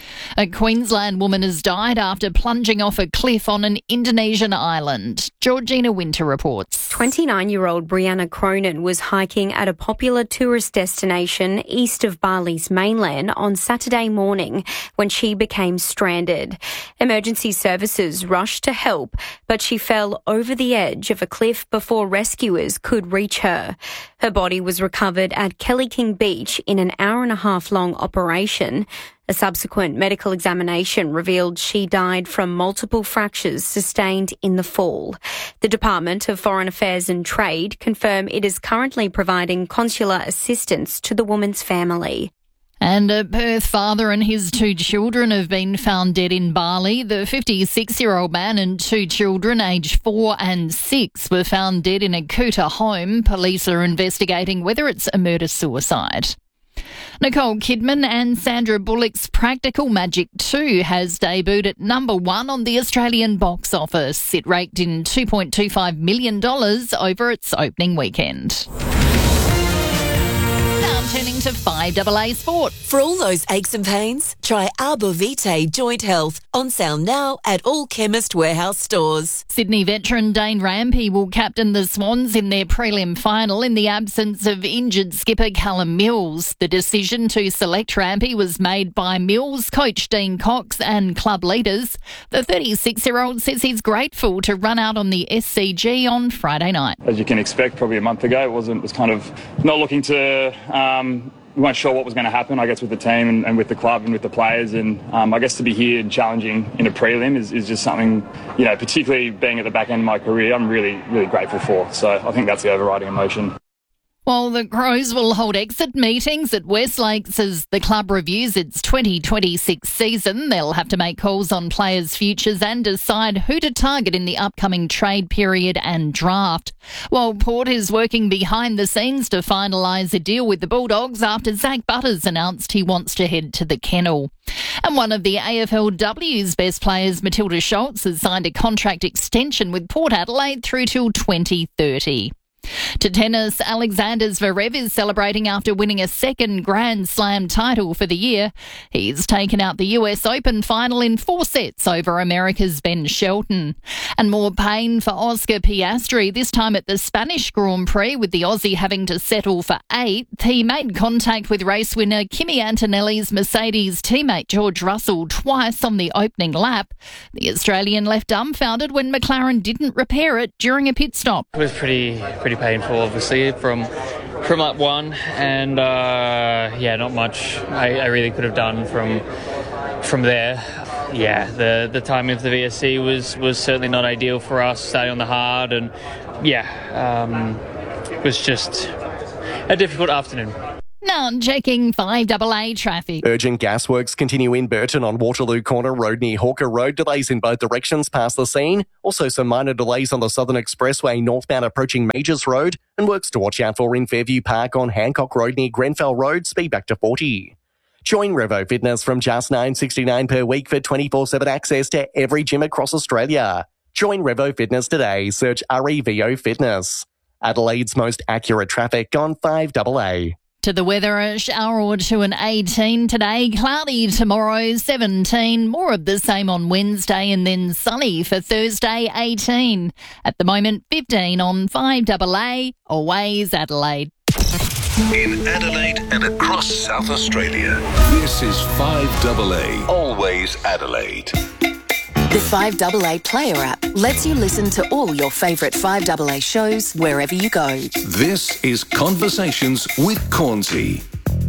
[SPEAKER 21] A Queensland woman has died after plunging off a cliff on an Indonesian island. Georgina Winter reports.
[SPEAKER 25] twenty-nine-year-old Brianna Cronin was hiking at a popular tourist destination east of Bali's mainland on Saturday morning when she became stranded. Emergency services rushed to help, but she fell over the edge of a cliff before rescuers could reach her. Her body was recovered at Kelly King Beach in an hour and a half long operation. A subsequent medical examination revealed she died from multiple fractures sustained in the fall. The Department of Foreign Affairs and Trade confirm it is currently providing consular assistance to the woman's family.
[SPEAKER 21] And a Perth father and his two children have been found dead in Bali. The fifty-six-year-old man and two children, aged four and six, were found dead in a Kuta home. Police are investigating whether it's a murder-suicide. Nicole Kidman and Sandra Bullock's Practical Magic two has debuted at number one on the Australian box office. It raked in two point two five million dollars over its opening weekend. Now turning to five A A Sport.
[SPEAKER 26] For all those aches and pains, try Arbor Vitae Joint Health. On sale now at all Chemist Warehouse stores.
[SPEAKER 21] Sydney veteran Dane Rampey will captain the Swans in their prelim final in the absence of injured skipper Callum Mills. The decision to select Rampey was made by Mills, coach Dean Cox and club leaders. The thirty-six-year-old says he's grateful to run out on the S C G on Friday night.
[SPEAKER 27] As you can expect, probably a month ago, it wasn't it was kind of not looking to... Um, we weren't sure what was going to happen, I guess, with the team and, and with the club and with the players. And um, I guess to be here and challenging in a prelim is, is just something, you know, particularly being at the back end of my career, I'm really, really grateful for. So I think that's the overriding emotion.
[SPEAKER 21] While the Crows will hold exit meetings at Westlakes as the club reviews its twenty twenty-six season, they'll have to make calls on players' futures and decide who to target in the upcoming trade period and draft. While Port is working behind the scenes to finalise a deal with the Bulldogs after Zach Butters announced he wants to head to the kennel. And one of the A F L W's best players, Matilda Schultz, has signed a contract extension with Port Adelaide through till twenty thirty. To tennis, Alexander Zverev is celebrating after winning a second Grand Slam title for the year. He's taken out the U S Open final in four sets over America's Ben Shelton. And more pain for Oscar Piastri, this time at the Spanish Grand Prix, with the Aussie having to settle for eighth. He made contact with race winner Kimi Antonelli's Mercedes teammate George Russell twice on the opening lap. The Australian left dumbfounded when McLaren didn't repair it during a pit stop.
[SPEAKER 28] It was pretty... pretty painful, obviously, from from lap one, and uh, yeah, not much I, I really could have done from from there. yeah, the the timing of the V S C was, was certainly not ideal for us, starting on the hard, and yeah, um, it was just a difficult afternoon.
[SPEAKER 21] Now checking five double A traffic.
[SPEAKER 5] Urgent gas works continue in Burton on Waterloo Corner Road near Hawker Road. Delays in both directions past the scene. Also some minor delays on the Southern Expressway northbound approaching Majors Road, and works to watch out for in Fairview Park on Hancock Road near Grenfell Road. Speed back to forty. Join Revo Fitness from just nine dollars sixty-nine per week for twenty-four seven access to every gym across Australia. Join Revo Fitness today. Search R E V O Fitness. Adelaide's most accurate traffic on five double A.
[SPEAKER 21] To the weather, a shower or two and eighteen today, cloudy tomorrow, seventeen, more of the same on Wednesday, and then sunny for Thursday, eighteen. At the moment, fifteen on five double A, Always Adelaide.
[SPEAKER 4] In Adelaide and across South Australia, this is five double A, Always Adelaide.
[SPEAKER 26] The five double A Player app lets you listen to all your favourite five double A shows wherever you go.
[SPEAKER 4] This is Conversations with Cornsey.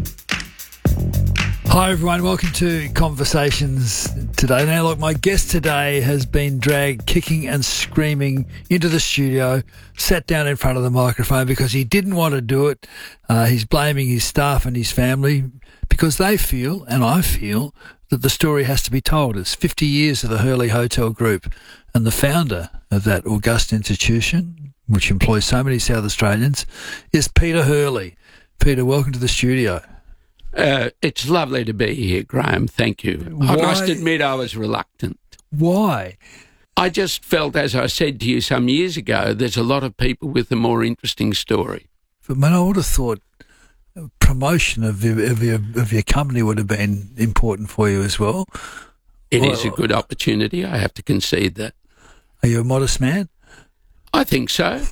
[SPEAKER 16] Hi everyone, welcome to Conversations today. Now look, my guest today has been dragged kicking and screaming into the studio, sat down in front of the microphone because he didn't want to do it. Uh, he's blaming his staff and his family because they feel, and I feel, that the story has to be told. It's fifty years of the Hurley Hotel Group, and the founder of that august institution, which employs so many South Australians, is Peter Hurley. Peter, welcome to the studio.
[SPEAKER 6] Uh, it's lovely to be here, Graham. Thank you. Why? I must admit I was reluctant.
[SPEAKER 16] Why?
[SPEAKER 6] I just felt, as I said to you some years ago, there's a lot of people with a more interesting story.
[SPEAKER 16] But man, I would have thought promotion of your, of your, of your company would have been important for you as well.
[SPEAKER 6] It
[SPEAKER 16] well,
[SPEAKER 6] is a good opportunity. I have to concede that.
[SPEAKER 16] Are you a modest man?
[SPEAKER 6] I think so.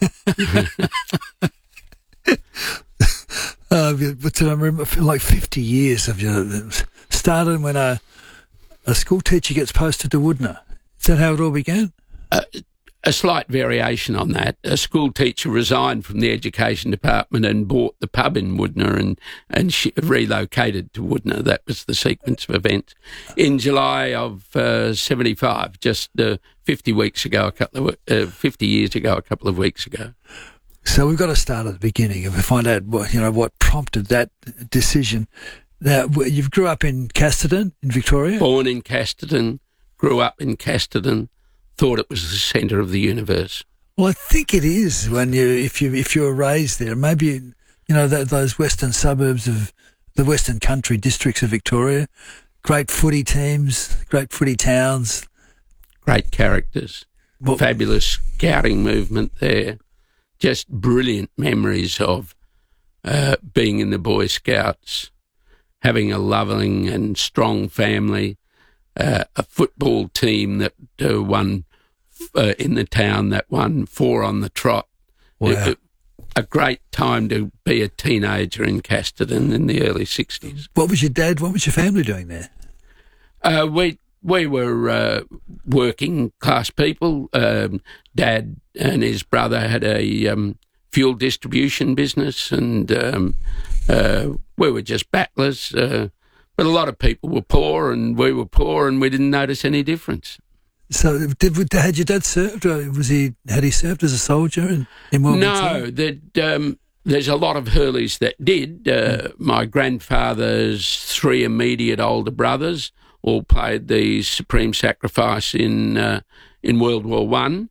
[SPEAKER 16] Uh, but I remember, like fifty years of your started when a a school teacher gets posted to Woodner. Is that how it all began?
[SPEAKER 6] Uh, a slight variation on that. A school teacher resigned from the education department and bought the pub in Woodner and and she relocated to Woodner. That was the sequence of events. In July of uh, seventy-five, just uh, fifty weeks ago, a couple of uh, fifty years ago, a couple of weeks ago.
[SPEAKER 16] So we've got to start at the beginning and find out what, you know, what prompted that decision. Now, you grew up in Casterton, in Victoria?
[SPEAKER 6] Born in Casterton, grew up in Casterton, thought it was the centre of the universe.
[SPEAKER 16] Well, I think it is when you, if you, if you were raised there. Maybe, you know, that, those western suburbs of the Western Country districts of Victoria, great footy teams, great footy towns.
[SPEAKER 6] Great characters, well, fabulous scouting movement there. Just brilliant memories of uh, being in the Boy Scouts, having a loving and strong family, uh, a football team that uh, won uh, in the town that won four on the trot.
[SPEAKER 16] Wow.
[SPEAKER 6] It, it, a great time to be a teenager in Casterton in the early sixties.
[SPEAKER 16] What was your dad, what was your family doing there?
[SPEAKER 6] Uh, we we were uh, working class people. Um, Dad and his brother had a um, fuel distribution business, and um, uh, we were just battlers. Uh, but a lot of people were poor, and we were poor, and we didn't notice any difference.
[SPEAKER 16] So, did had your dad served? Or was he had he served as a soldier in, in World War Two?
[SPEAKER 6] No, that um, there's a lot of Hurleys that did. Uh, mm. My grandfather's three immediate older brothers all played the supreme sacrifice in uh, in World War One,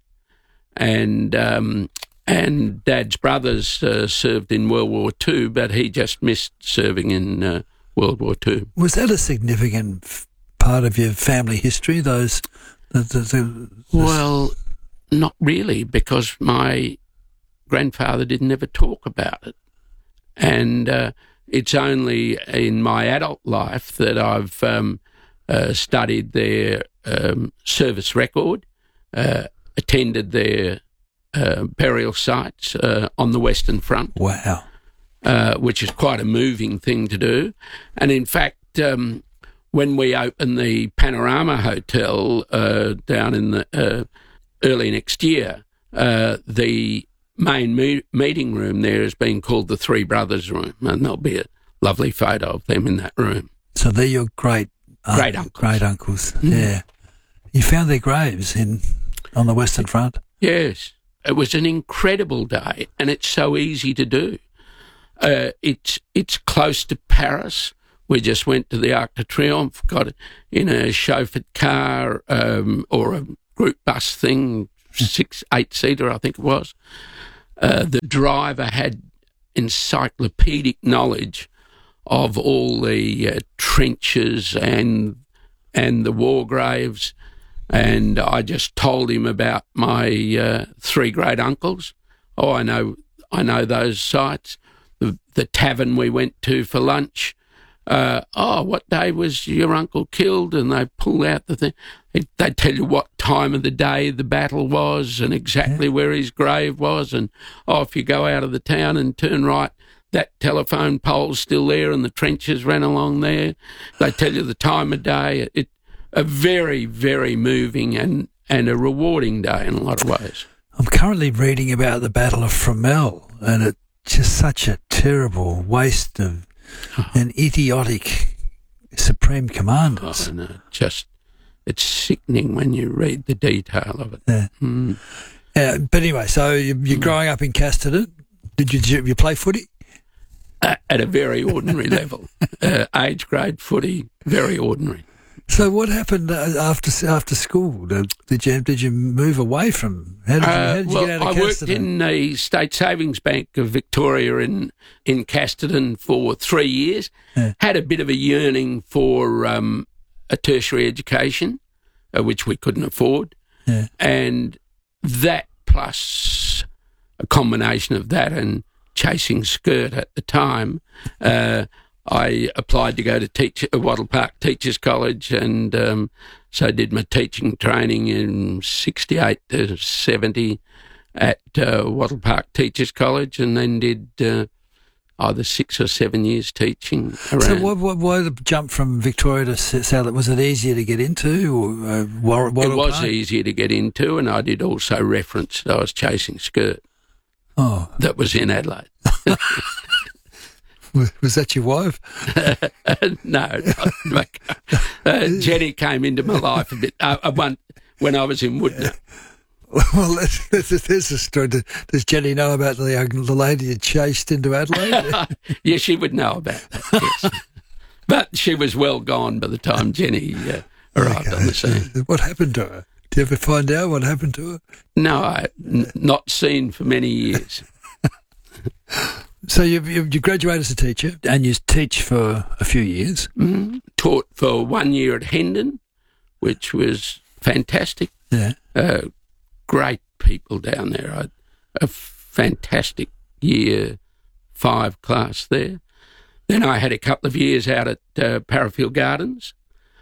[SPEAKER 6] and um, and Dad's brothers uh, served in World War Two, but he just missed serving in uh, World War Two.
[SPEAKER 16] Was that a significant f- part of your family history? Those, the, the, the,
[SPEAKER 6] well, not really, because my grandfather didn't ever talk about it, and uh, it's only in my adult life that I've um, Uh, studied their um, service record, uh, attended their uh, burial sites uh, on the Western Front.
[SPEAKER 16] Wow.
[SPEAKER 6] Uh, which is quite a moving thing to do. And in fact, um, when we open the Panorama Hotel uh, down in the uh, early next year, uh, the main me- meeting room there is being called the Three Brothers Room, and there'll be a lovely photo of them in that room.
[SPEAKER 16] So they're your great
[SPEAKER 6] great uncles.
[SPEAKER 16] Great uncles, mm. yeah. You found their graves in on the Western Front?
[SPEAKER 6] Yes. It was an incredible day, and it's so easy to do. Uh, it's it's close to Paris. We just went to the Arc de Triomphe, got in a chauffeured car um, or a group bus thing, six, eight-seater, I think it was. Uh, the driver had encyclopedic knowledge of all the uh, trenches and and the war graves, and I just told him about my uh, three great uncles. Oh, I know, I know those sites. The, the tavern we went to for lunch. Uh, oh, what day was your uncle killed? And they pull out the thing. They, they tell you what time of the day the battle was and exactly yeah. where his grave was. And, oh, if you go out of the town and turn right, that telephone pole's still there and the trenches ran along there. They tell you the time of day. It a very, very moving and, and a rewarding day in a lot of ways.
[SPEAKER 16] I'm currently reading about the Battle of Fromelles, and it's just such a terrible waste of and idiotic supreme commanders.
[SPEAKER 6] Oh, no, just it's sickening when you read the detail of it.
[SPEAKER 16] Yeah.
[SPEAKER 6] Mm.
[SPEAKER 16] Uh, but anyway, so you, you're mm. growing up in Casterton. Did you, did you play footy?
[SPEAKER 6] Uh, at a very ordinary level, uh, age grade footy, very ordinary.
[SPEAKER 16] So what happened after after school? Did you did you move away from? How did you, how did you
[SPEAKER 6] uh, well,
[SPEAKER 16] get out of
[SPEAKER 6] I
[SPEAKER 16] Casterton?
[SPEAKER 6] worked in the State Savings Bank of Victoria in in Casterton for three years.
[SPEAKER 16] Yeah.
[SPEAKER 6] Had a bit of a yearning for um, a tertiary education, uh, which we couldn't afford,
[SPEAKER 16] yeah.
[SPEAKER 6] and that plus a combination of that and chasing skirt at the time. Uh, I applied to go to teach at Wattle Park Teachers College, and um, so did my teaching training in sixty-eight to seventy at uh, Wattle Park Teachers College, and then did uh, either six or seven years teaching around.
[SPEAKER 16] So why, why, why the jump from Victoria to South? Was it easier to get into? Or, uh, Wattle, Wattle
[SPEAKER 6] it was
[SPEAKER 16] Park?
[SPEAKER 6] easier to get into, and I did also reference that I was chasing skirt.
[SPEAKER 16] Oh.
[SPEAKER 6] That was in Adelaide.
[SPEAKER 16] Was that your wife?
[SPEAKER 6] No. Not, uh, Jenny came into my life a bit uh, one, when I was in Woodney.
[SPEAKER 16] Well, there's, there's a story. Does Jenny know about the, uh, the lady you chased into Adelaide?
[SPEAKER 6] Yeah, she would know about that, yes. But she was well gone by the time Jenny uh, arrived okay. on the scene.
[SPEAKER 16] What happened to her? Did you ever find out what happened to her?
[SPEAKER 6] No, I n- not seen for many years.
[SPEAKER 16] So you you graduated as a teacher, and you teach for a few years.
[SPEAKER 6] Mm-hmm. Taught for one year at Hendon, which was fantastic.
[SPEAKER 16] Yeah,
[SPEAKER 6] uh, great people down there. I, a fantastic year five class there. Then I had a couple of years out at uh, Parafield Gardens.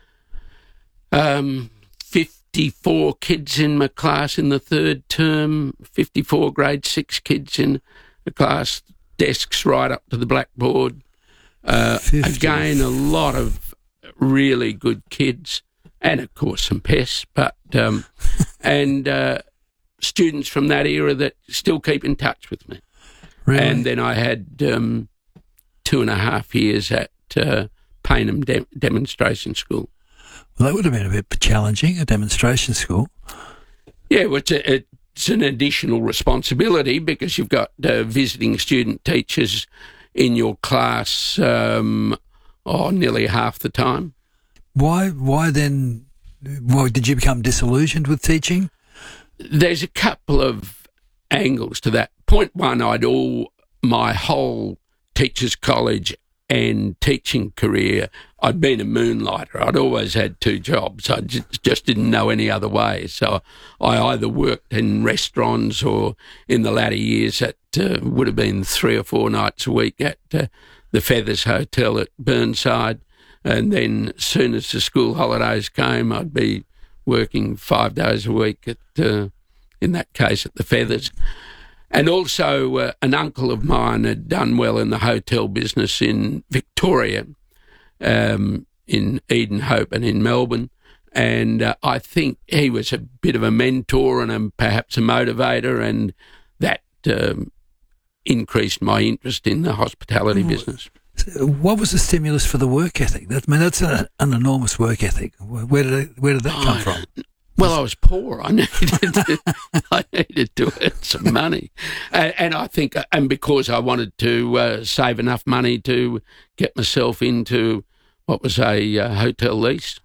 [SPEAKER 6] Um, fifty-four kids in my class in the third term. Fifty-four grade six kids in the class. Desks right up to the blackboard. Uh, again, a lot of really good kids, and of course some pests, but um, and uh, students from that era that still keep in touch with me.
[SPEAKER 16] Really?
[SPEAKER 6] And then I had um, two and a half years at uh, Paynham De- Demonstration School.
[SPEAKER 16] Well, that would have been a bit challenging, a demonstration school.
[SPEAKER 6] Yeah, well, it's a, it, It's an additional responsibility because you've got uh, visiting student teachers in your class um, oh, nearly half the time.
[SPEAKER 16] Why Why then, why, did you become disillusioned with teaching?
[SPEAKER 6] There's a couple of angles to that. Point one, I'd all, my whole teachers' college and teaching career, I'd been a moonlighter. I'd always had two jobs. I just, just didn't know any other way. So I either worked in restaurants or in the latter years at uh, would have been three or four nights a week at uh, the Feathers Hotel at Burnside. And then as soon as the school holidays came, I'd be working five days a week at, uh, in that case, at the Feathers. And also uh, an uncle of mine had done well in the hotel business in Victoria, um, in Eden Hope and in Melbourne. And uh, I think he was a bit of a mentor and a, perhaps a motivator, and that um, increased my interest in the hospitality
[SPEAKER 16] well,
[SPEAKER 6] business.
[SPEAKER 16] What was the stimulus for the work ethic? That, I mean, that's a, an enormous work ethic. Where did it, where did that come
[SPEAKER 6] oh,
[SPEAKER 16] from?
[SPEAKER 6] Well, I was poor. I needed to, I needed to earn some money, and, and I think, and because I wanted to uh, save enough money to get myself into what was a uh, hotel lease.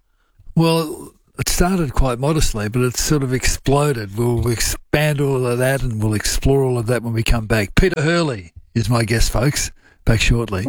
[SPEAKER 16] Well, it started quite modestly, but it's sort of exploded. We'll expand all of that, and we'll explore all of that when we come back. Peter Hurley is my guest, folks. Back shortly.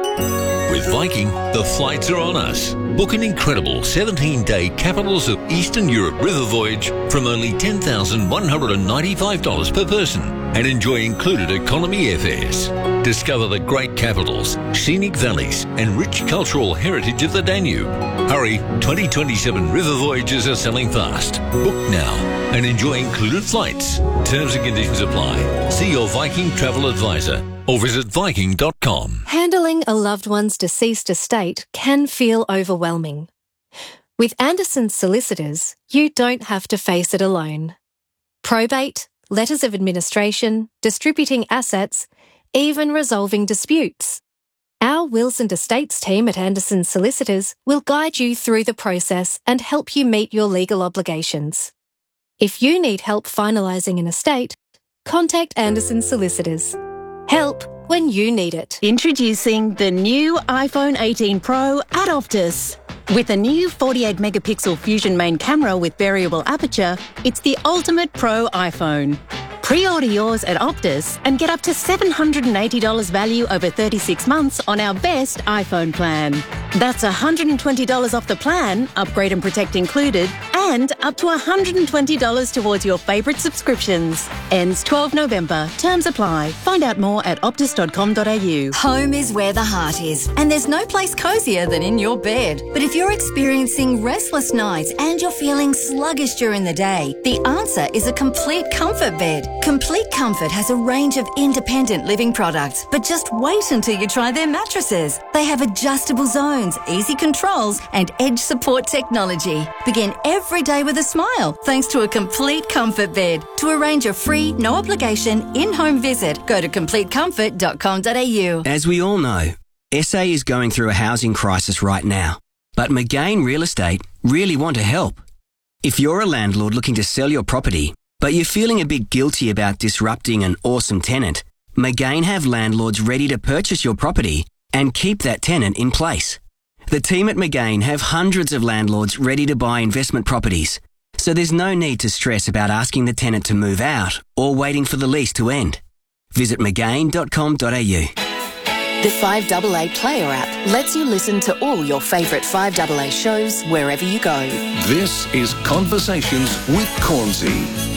[SPEAKER 7] With Viking, the flights are on us. Book an incredible seventeen-day Capitals of Eastern Europe river voyage from only ten thousand one hundred ninety-five dollars per person and enjoy included economy airfares. Discover the great capitals, scenic valleys and rich cultural heritage of the Danube. Hurry, twenty twenty-seven river voyages are selling fast. Book now and enjoy included flights. Terms and conditions apply. See your Viking travel advisor or visit viking dot com.
[SPEAKER 8] Handling a loved one's deceased estate can feel overwhelming. With Anderson Solicitors, you don't have to face it alone. Probate, letters of administration, distributing assets, even resolving disputes. Our wills and estates team at Anderson Solicitors will guide you through the process and help you meet your legal obligations. If you need help finalising an estate, contact Anderson Solicitors. Help when you need it.
[SPEAKER 9] Introducing the new iPhone eighteen Pro at Optus. With a new forty-eight megapixel Fusion main camera with variable aperture, it's the ultimate pro iPhone. Pre-order yours at Optus and get up to seven hundred eighty dollars value over thirty-six months on our best iPhone plan. That's one hundred twenty dollars off the plan, upgrade and protect included, and up to one hundred twenty dollars towards your favourite subscriptions. Ends twelfth November. Terms apply. Find out more at optus dot com dot a u.
[SPEAKER 10] Home is where the heart is, and there's no place cosier than in your bed. But if you're experiencing restless nights and you're feeling sluggish during the day, the answer is a Complete Comfort bed. Complete Comfort has a range of independent living products, but just wait until you try their mattresses. They have adjustable zones, easy controls, and edge support technology. Begin every day with a smile thanks to a Complete Comfort bed. To arrange a free, no obligation, in-home visit, go to complete comfort dot com dot a u.
[SPEAKER 11] As we all know, S A is going through a housing crisis right now, but McGain Real Estate really want to help. If you're a landlord looking to sell your property, but you're feeling a bit guilty about disrupting an awesome tenant, McGain have landlords ready to purchase your property and keep that tenant in place. The team at McGain have hundreds of landlords ready to buy investment properties, so there's no need to stress about asking the tenant to move out or waiting for the lease to end. Visit mcgain dot com dot a u.
[SPEAKER 26] The five A A Player app lets you listen to all your favourite five A A shows wherever you go.
[SPEAKER 4] This is Conversations with Cornsey.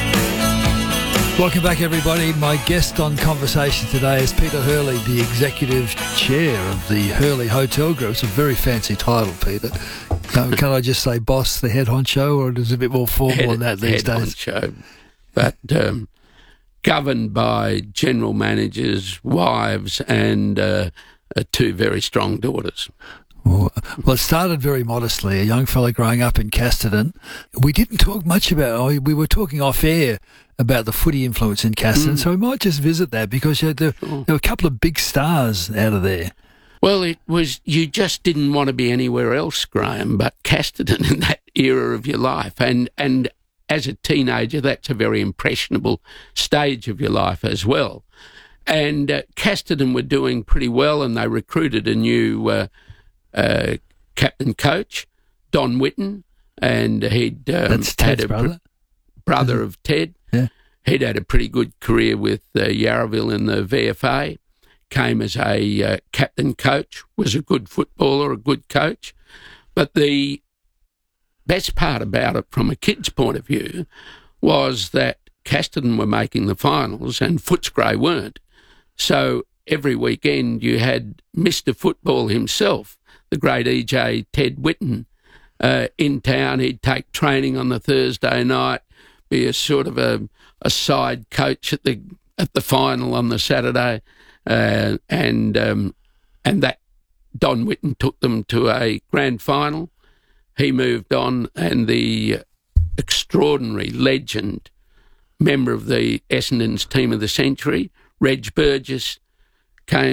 [SPEAKER 16] Welcome back, everybody. My guest on Conversation today is Peter Hurley, the Executive Chair of the Hurley Hotel Group. It's a very fancy title, Peter. Can, can I just say boss, the head honcho, or is it a bit more formal
[SPEAKER 6] head,
[SPEAKER 16] than that these
[SPEAKER 6] head
[SPEAKER 16] days?
[SPEAKER 6] Honcho, but um, governed by general managers, wives, and uh, uh, two very strong daughters.
[SPEAKER 16] Well, it started very modestly, a young fellow growing up in Casterton. We didn't talk much about it. We were talking off air about the footy influence in Casterton, mm. so we might just visit that because there, there were a couple of big stars out of there.
[SPEAKER 6] Well, it was, you just didn't want to be anywhere else, Graham, but Casterton in that era of your life. And, and as a teenager, that's a very impressionable stage of your life as well. And uh, Casterton were doing pretty well, and they recruited a new uh, uh, captain coach, Don Whitten, and he'd um,
[SPEAKER 16] That's Ted's
[SPEAKER 6] had a
[SPEAKER 16] brother,
[SPEAKER 6] brother
[SPEAKER 16] mm-hmm.
[SPEAKER 6] of Ted.
[SPEAKER 16] Yeah.
[SPEAKER 6] He'd had a pretty good career with uh, Yarraville in the V F A, came as a uh, captain coach, was a good footballer, a good coach. But the best part about it from a kid's point of view was that Casterton were making the finals and Footscray weren't. So every weekend you had Mister Football himself, the great E J Ted Whitten, uh, in town. He'd take training on the Thursday night, be a sort of a, a side coach at the at the final on the Saturday, uh, and um, and that Don Whitten took them to a grand final. He moved on, and the extraordinary legend, member of the Essendon's team of the century, Reg Burgess, came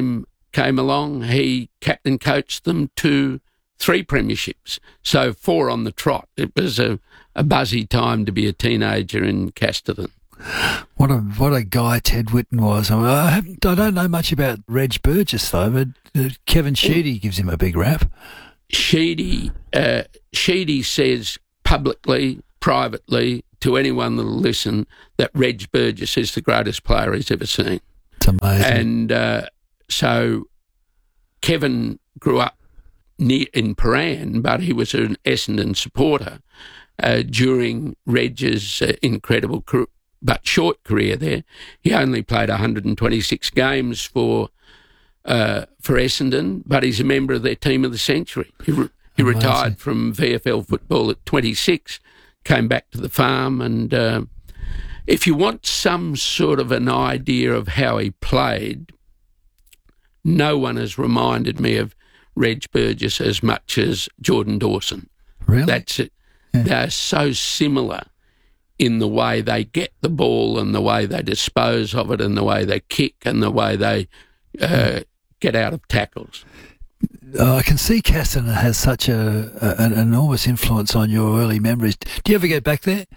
[SPEAKER 6] came along, he captain coached them to three premierships, so four on the trot. It was a, a buzzy time to be a teenager in Casterton.
[SPEAKER 16] What a what a guy Ted Whitten was. I, mean, I, haven't, I don't know much about Reg Burgess, though, but uh, Kevin Sheedy gives him a big rap.
[SPEAKER 6] Sheedy, uh, Sheedy says publicly, privately, to anyone that'll listen, that Reg Burgess is the greatest player he's ever seen.
[SPEAKER 16] It's amazing.
[SPEAKER 6] And uh, so Kevin grew up near in Paran, but he was an Essendon supporter uh, during Reg's uh, incredible career, but short career there. He only played one hundred twenty-six games for uh, for Essendon, but he's a member of their team of the century. He, re- he retired from V F L football at twenty-six, came back to the farm, and uh, if you want some sort of an idea of how he played, no one has reminded me of Reg Burgess as much as Jordan Dawson.
[SPEAKER 16] Really?
[SPEAKER 6] That's it. Yeah. They're so similar in the way they get the ball and the way they dispose of it and the way they kick and the way they uh, get out of tackles.
[SPEAKER 16] Uh, I can see Casterton has such a, a an enormous influence on your early memories. Do you ever get back there?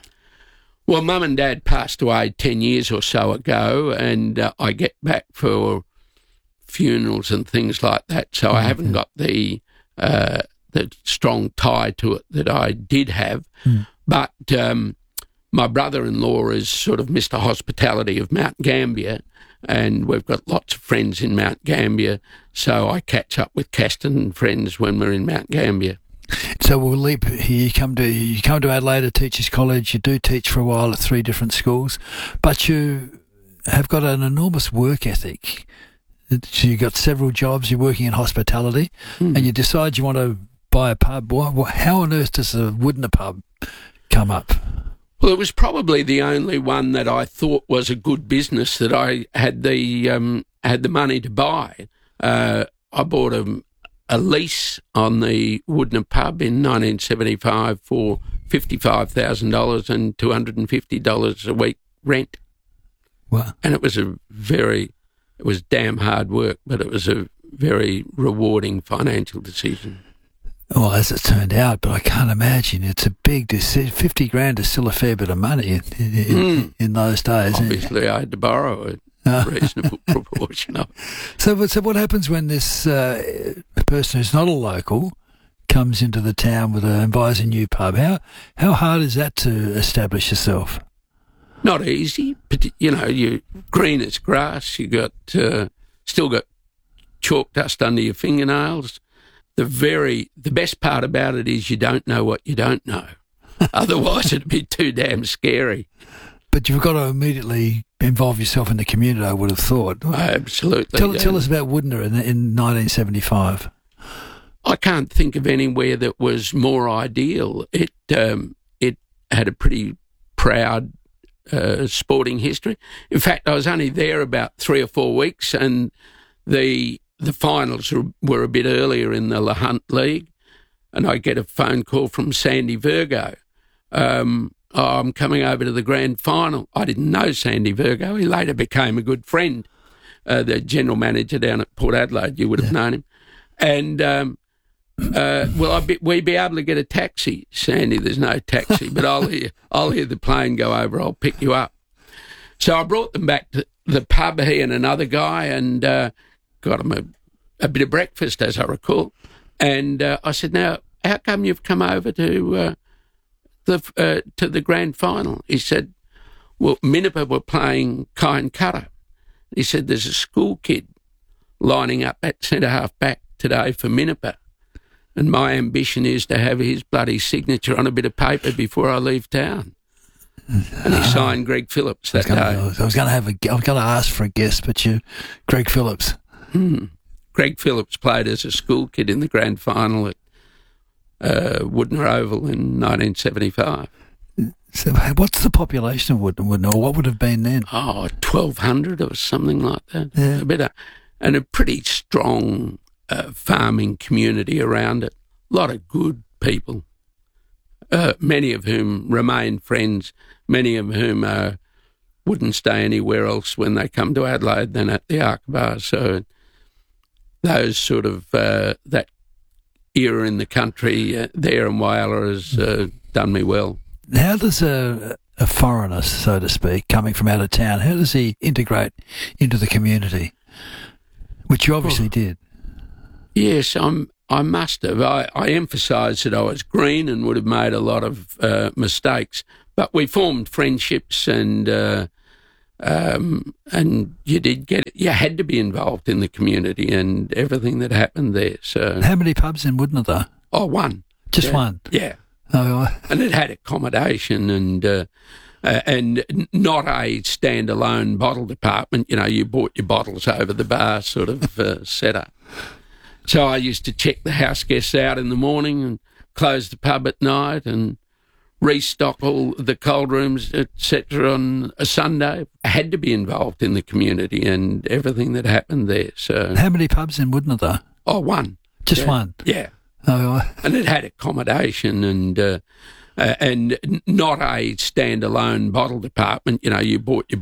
[SPEAKER 6] Well, Mum and Dad passed away ten years or so ago, and uh, I get back for funerals and things like that, so mm-hmm. I haven't got the uh, the strong tie to it that I did have. Mm. But um, my brother-in-law is sort of Mister Hospitality of Mount Gambier, and we've got lots of friends in Mount Gambier, so I catch up with Casterton friends when we're in Mount Gambier.
[SPEAKER 16] So we'll leap here. You come to you come to Adelaide at Teachers College. You do teach for a while at three different schools, but you have got an enormous work ethic. So you've got several jobs. You're working in hospitality, mm. and you decide you want to buy a pub. How on earth does a Woodner pub come up?
[SPEAKER 6] Well, it was probably the only one that I thought was a good business that I had the um, had the money to buy. Uh, I bought a, a lease on the Woodner pub in nineteen seventy-five for fifty-five thousand dollars and two hundred fifty dollars a week rent.
[SPEAKER 16] Wow.
[SPEAKER 6] And it was a very, it was damn hard work, but it was a very rewarding financial decision.
[SPEAKER 16] Well, as it turned out, but I can't imagine. It's a big decision. fifty grand is still a fair bit of money in, in, mm. in those days.
[SPEAKER 6] Obviously, I had to borrow a reasonable proportion of it.
[SPEAKER 16] So, so what happens when this uh, person who's not a local comes into the town with a, and buys a new pub? How, how hard is that to establish yourself?
[SPEAKER 6] Not easy. But, you know, you're green as grass. You got uh, still got chalk dust under your fingernails. The very the best part about it is you don't know what you don't know. Otherwise, it'd be too damn scary.
[SPEAKER 16] But you've got to immediately involve yourself in the community, I would have thought.
[SPEAKER 6] Absolutely.
[SPEAKER 16] Tell, tell us about Woodner in, in nineteen seventy-five.
[SPEAKER 6] I can't think of anywhere that was more ideal. It um, it had a pretty proud uh, sporting history. In fact, I was only there about three or four weeks, and the The finals were a bit earlier in the La Hunt League, and I get a phone call from Sandy Virgo. Um, oh, I'm coming over to the grand final. I didn't know Sandy Virgo. He later became a good friend, uh, the general manager down at Port Adelaide. You would have yeah. known him. And, um, uh, well, I'd be, we'd be able to get a taxi. Sandy, there's no taxi, but I'll hear, I'll hear the plane go over. I'll pick you up. So I brought them back to the pub, he and another guy, and uh, got him a, a bit of breakfast, as I recall. And uh, I said, now, how come you've come over to uh, the uh, to the grand final? He said, well, Minnipa were playing Kine Cutter. He said, there's a school kid lining up at centre-half back today for Minnipa, and my ambition is to have his bloody signature on a bit of paper before I leave town. And he signed Greg Phillips that
[SPEAKER 16] I
[SPEAKER 6] day.
[SPEAKER 16] Gonna, I was going to have a, I was going to ask for a guest, but you, Greg Phillips.
[SPEAKER 6] Hmm. Greg Phillips played as a school kid in the grand final at uh, Woodner Oval in nineteen seventy-five.
[SPEAKER 16] So what's the population of Woodner, or what would have been then?
[SPEAKER 6] Oh, twelve hundred or something like that.
[SPEAKER 16] Yeah.
[SPEAKER 6] A bit of, and a pretty strong uh, farming community around it. A lot of good people, uh, many of whom remain friends, many of whom uh, wouldn't stay anywhere else when they come to Adelaide than at the Ark Bar. So those sort of, uh, that era in the country uh, there in Whyalla has uh, done me well.
[SPEAKER 16] How does a, a foreigner, so to speak, coming from out of town, how does he integrate into the community? Which you obviously oh. did.
[SPEAKER 6] Yes, I'm, I must have. I, I emphasised that I was green and would have made a lot of uh, mistakes, but we formed friendships and uh, um, and you did get it. You had to be involved in the community and everything that happened there. So,
[SPEAKER 16] how many pubs in Woodnor though?
[SPEAKER 6] Oh, one.
[SPEAKER 16] Just
[SPEAKER 6] yeah.
[SPEAKER 16] one.
[SPEAKER 6] Yeah.
[SPEAKER 16] Oh,
[SPEAKER 6] and it had accommodation and uh, uh, and not a standalone bottle department. You know, you bought your bottles over the bar sort of uh, setup. So I used to check the house guests out in the morning and close the pub at night and restock all the cold rooms, et cetera on a Sunday. I had to be involved in the community and everything that happened there. So,
[SPEAKER 16] how many pubs in Woodnor though?
[SPEAKER 6] Oh, one.
[SPEAKER 16] Just
[SPEAKER 6] yeah.
[SPEAKER 16] one?
[SPEAKER 6] Yeah.
[SPEAKER 16] Oh,
[SPEAKER 6] and it had accommodation and uh, uh, and not a standalone bottle department. You know, you bought your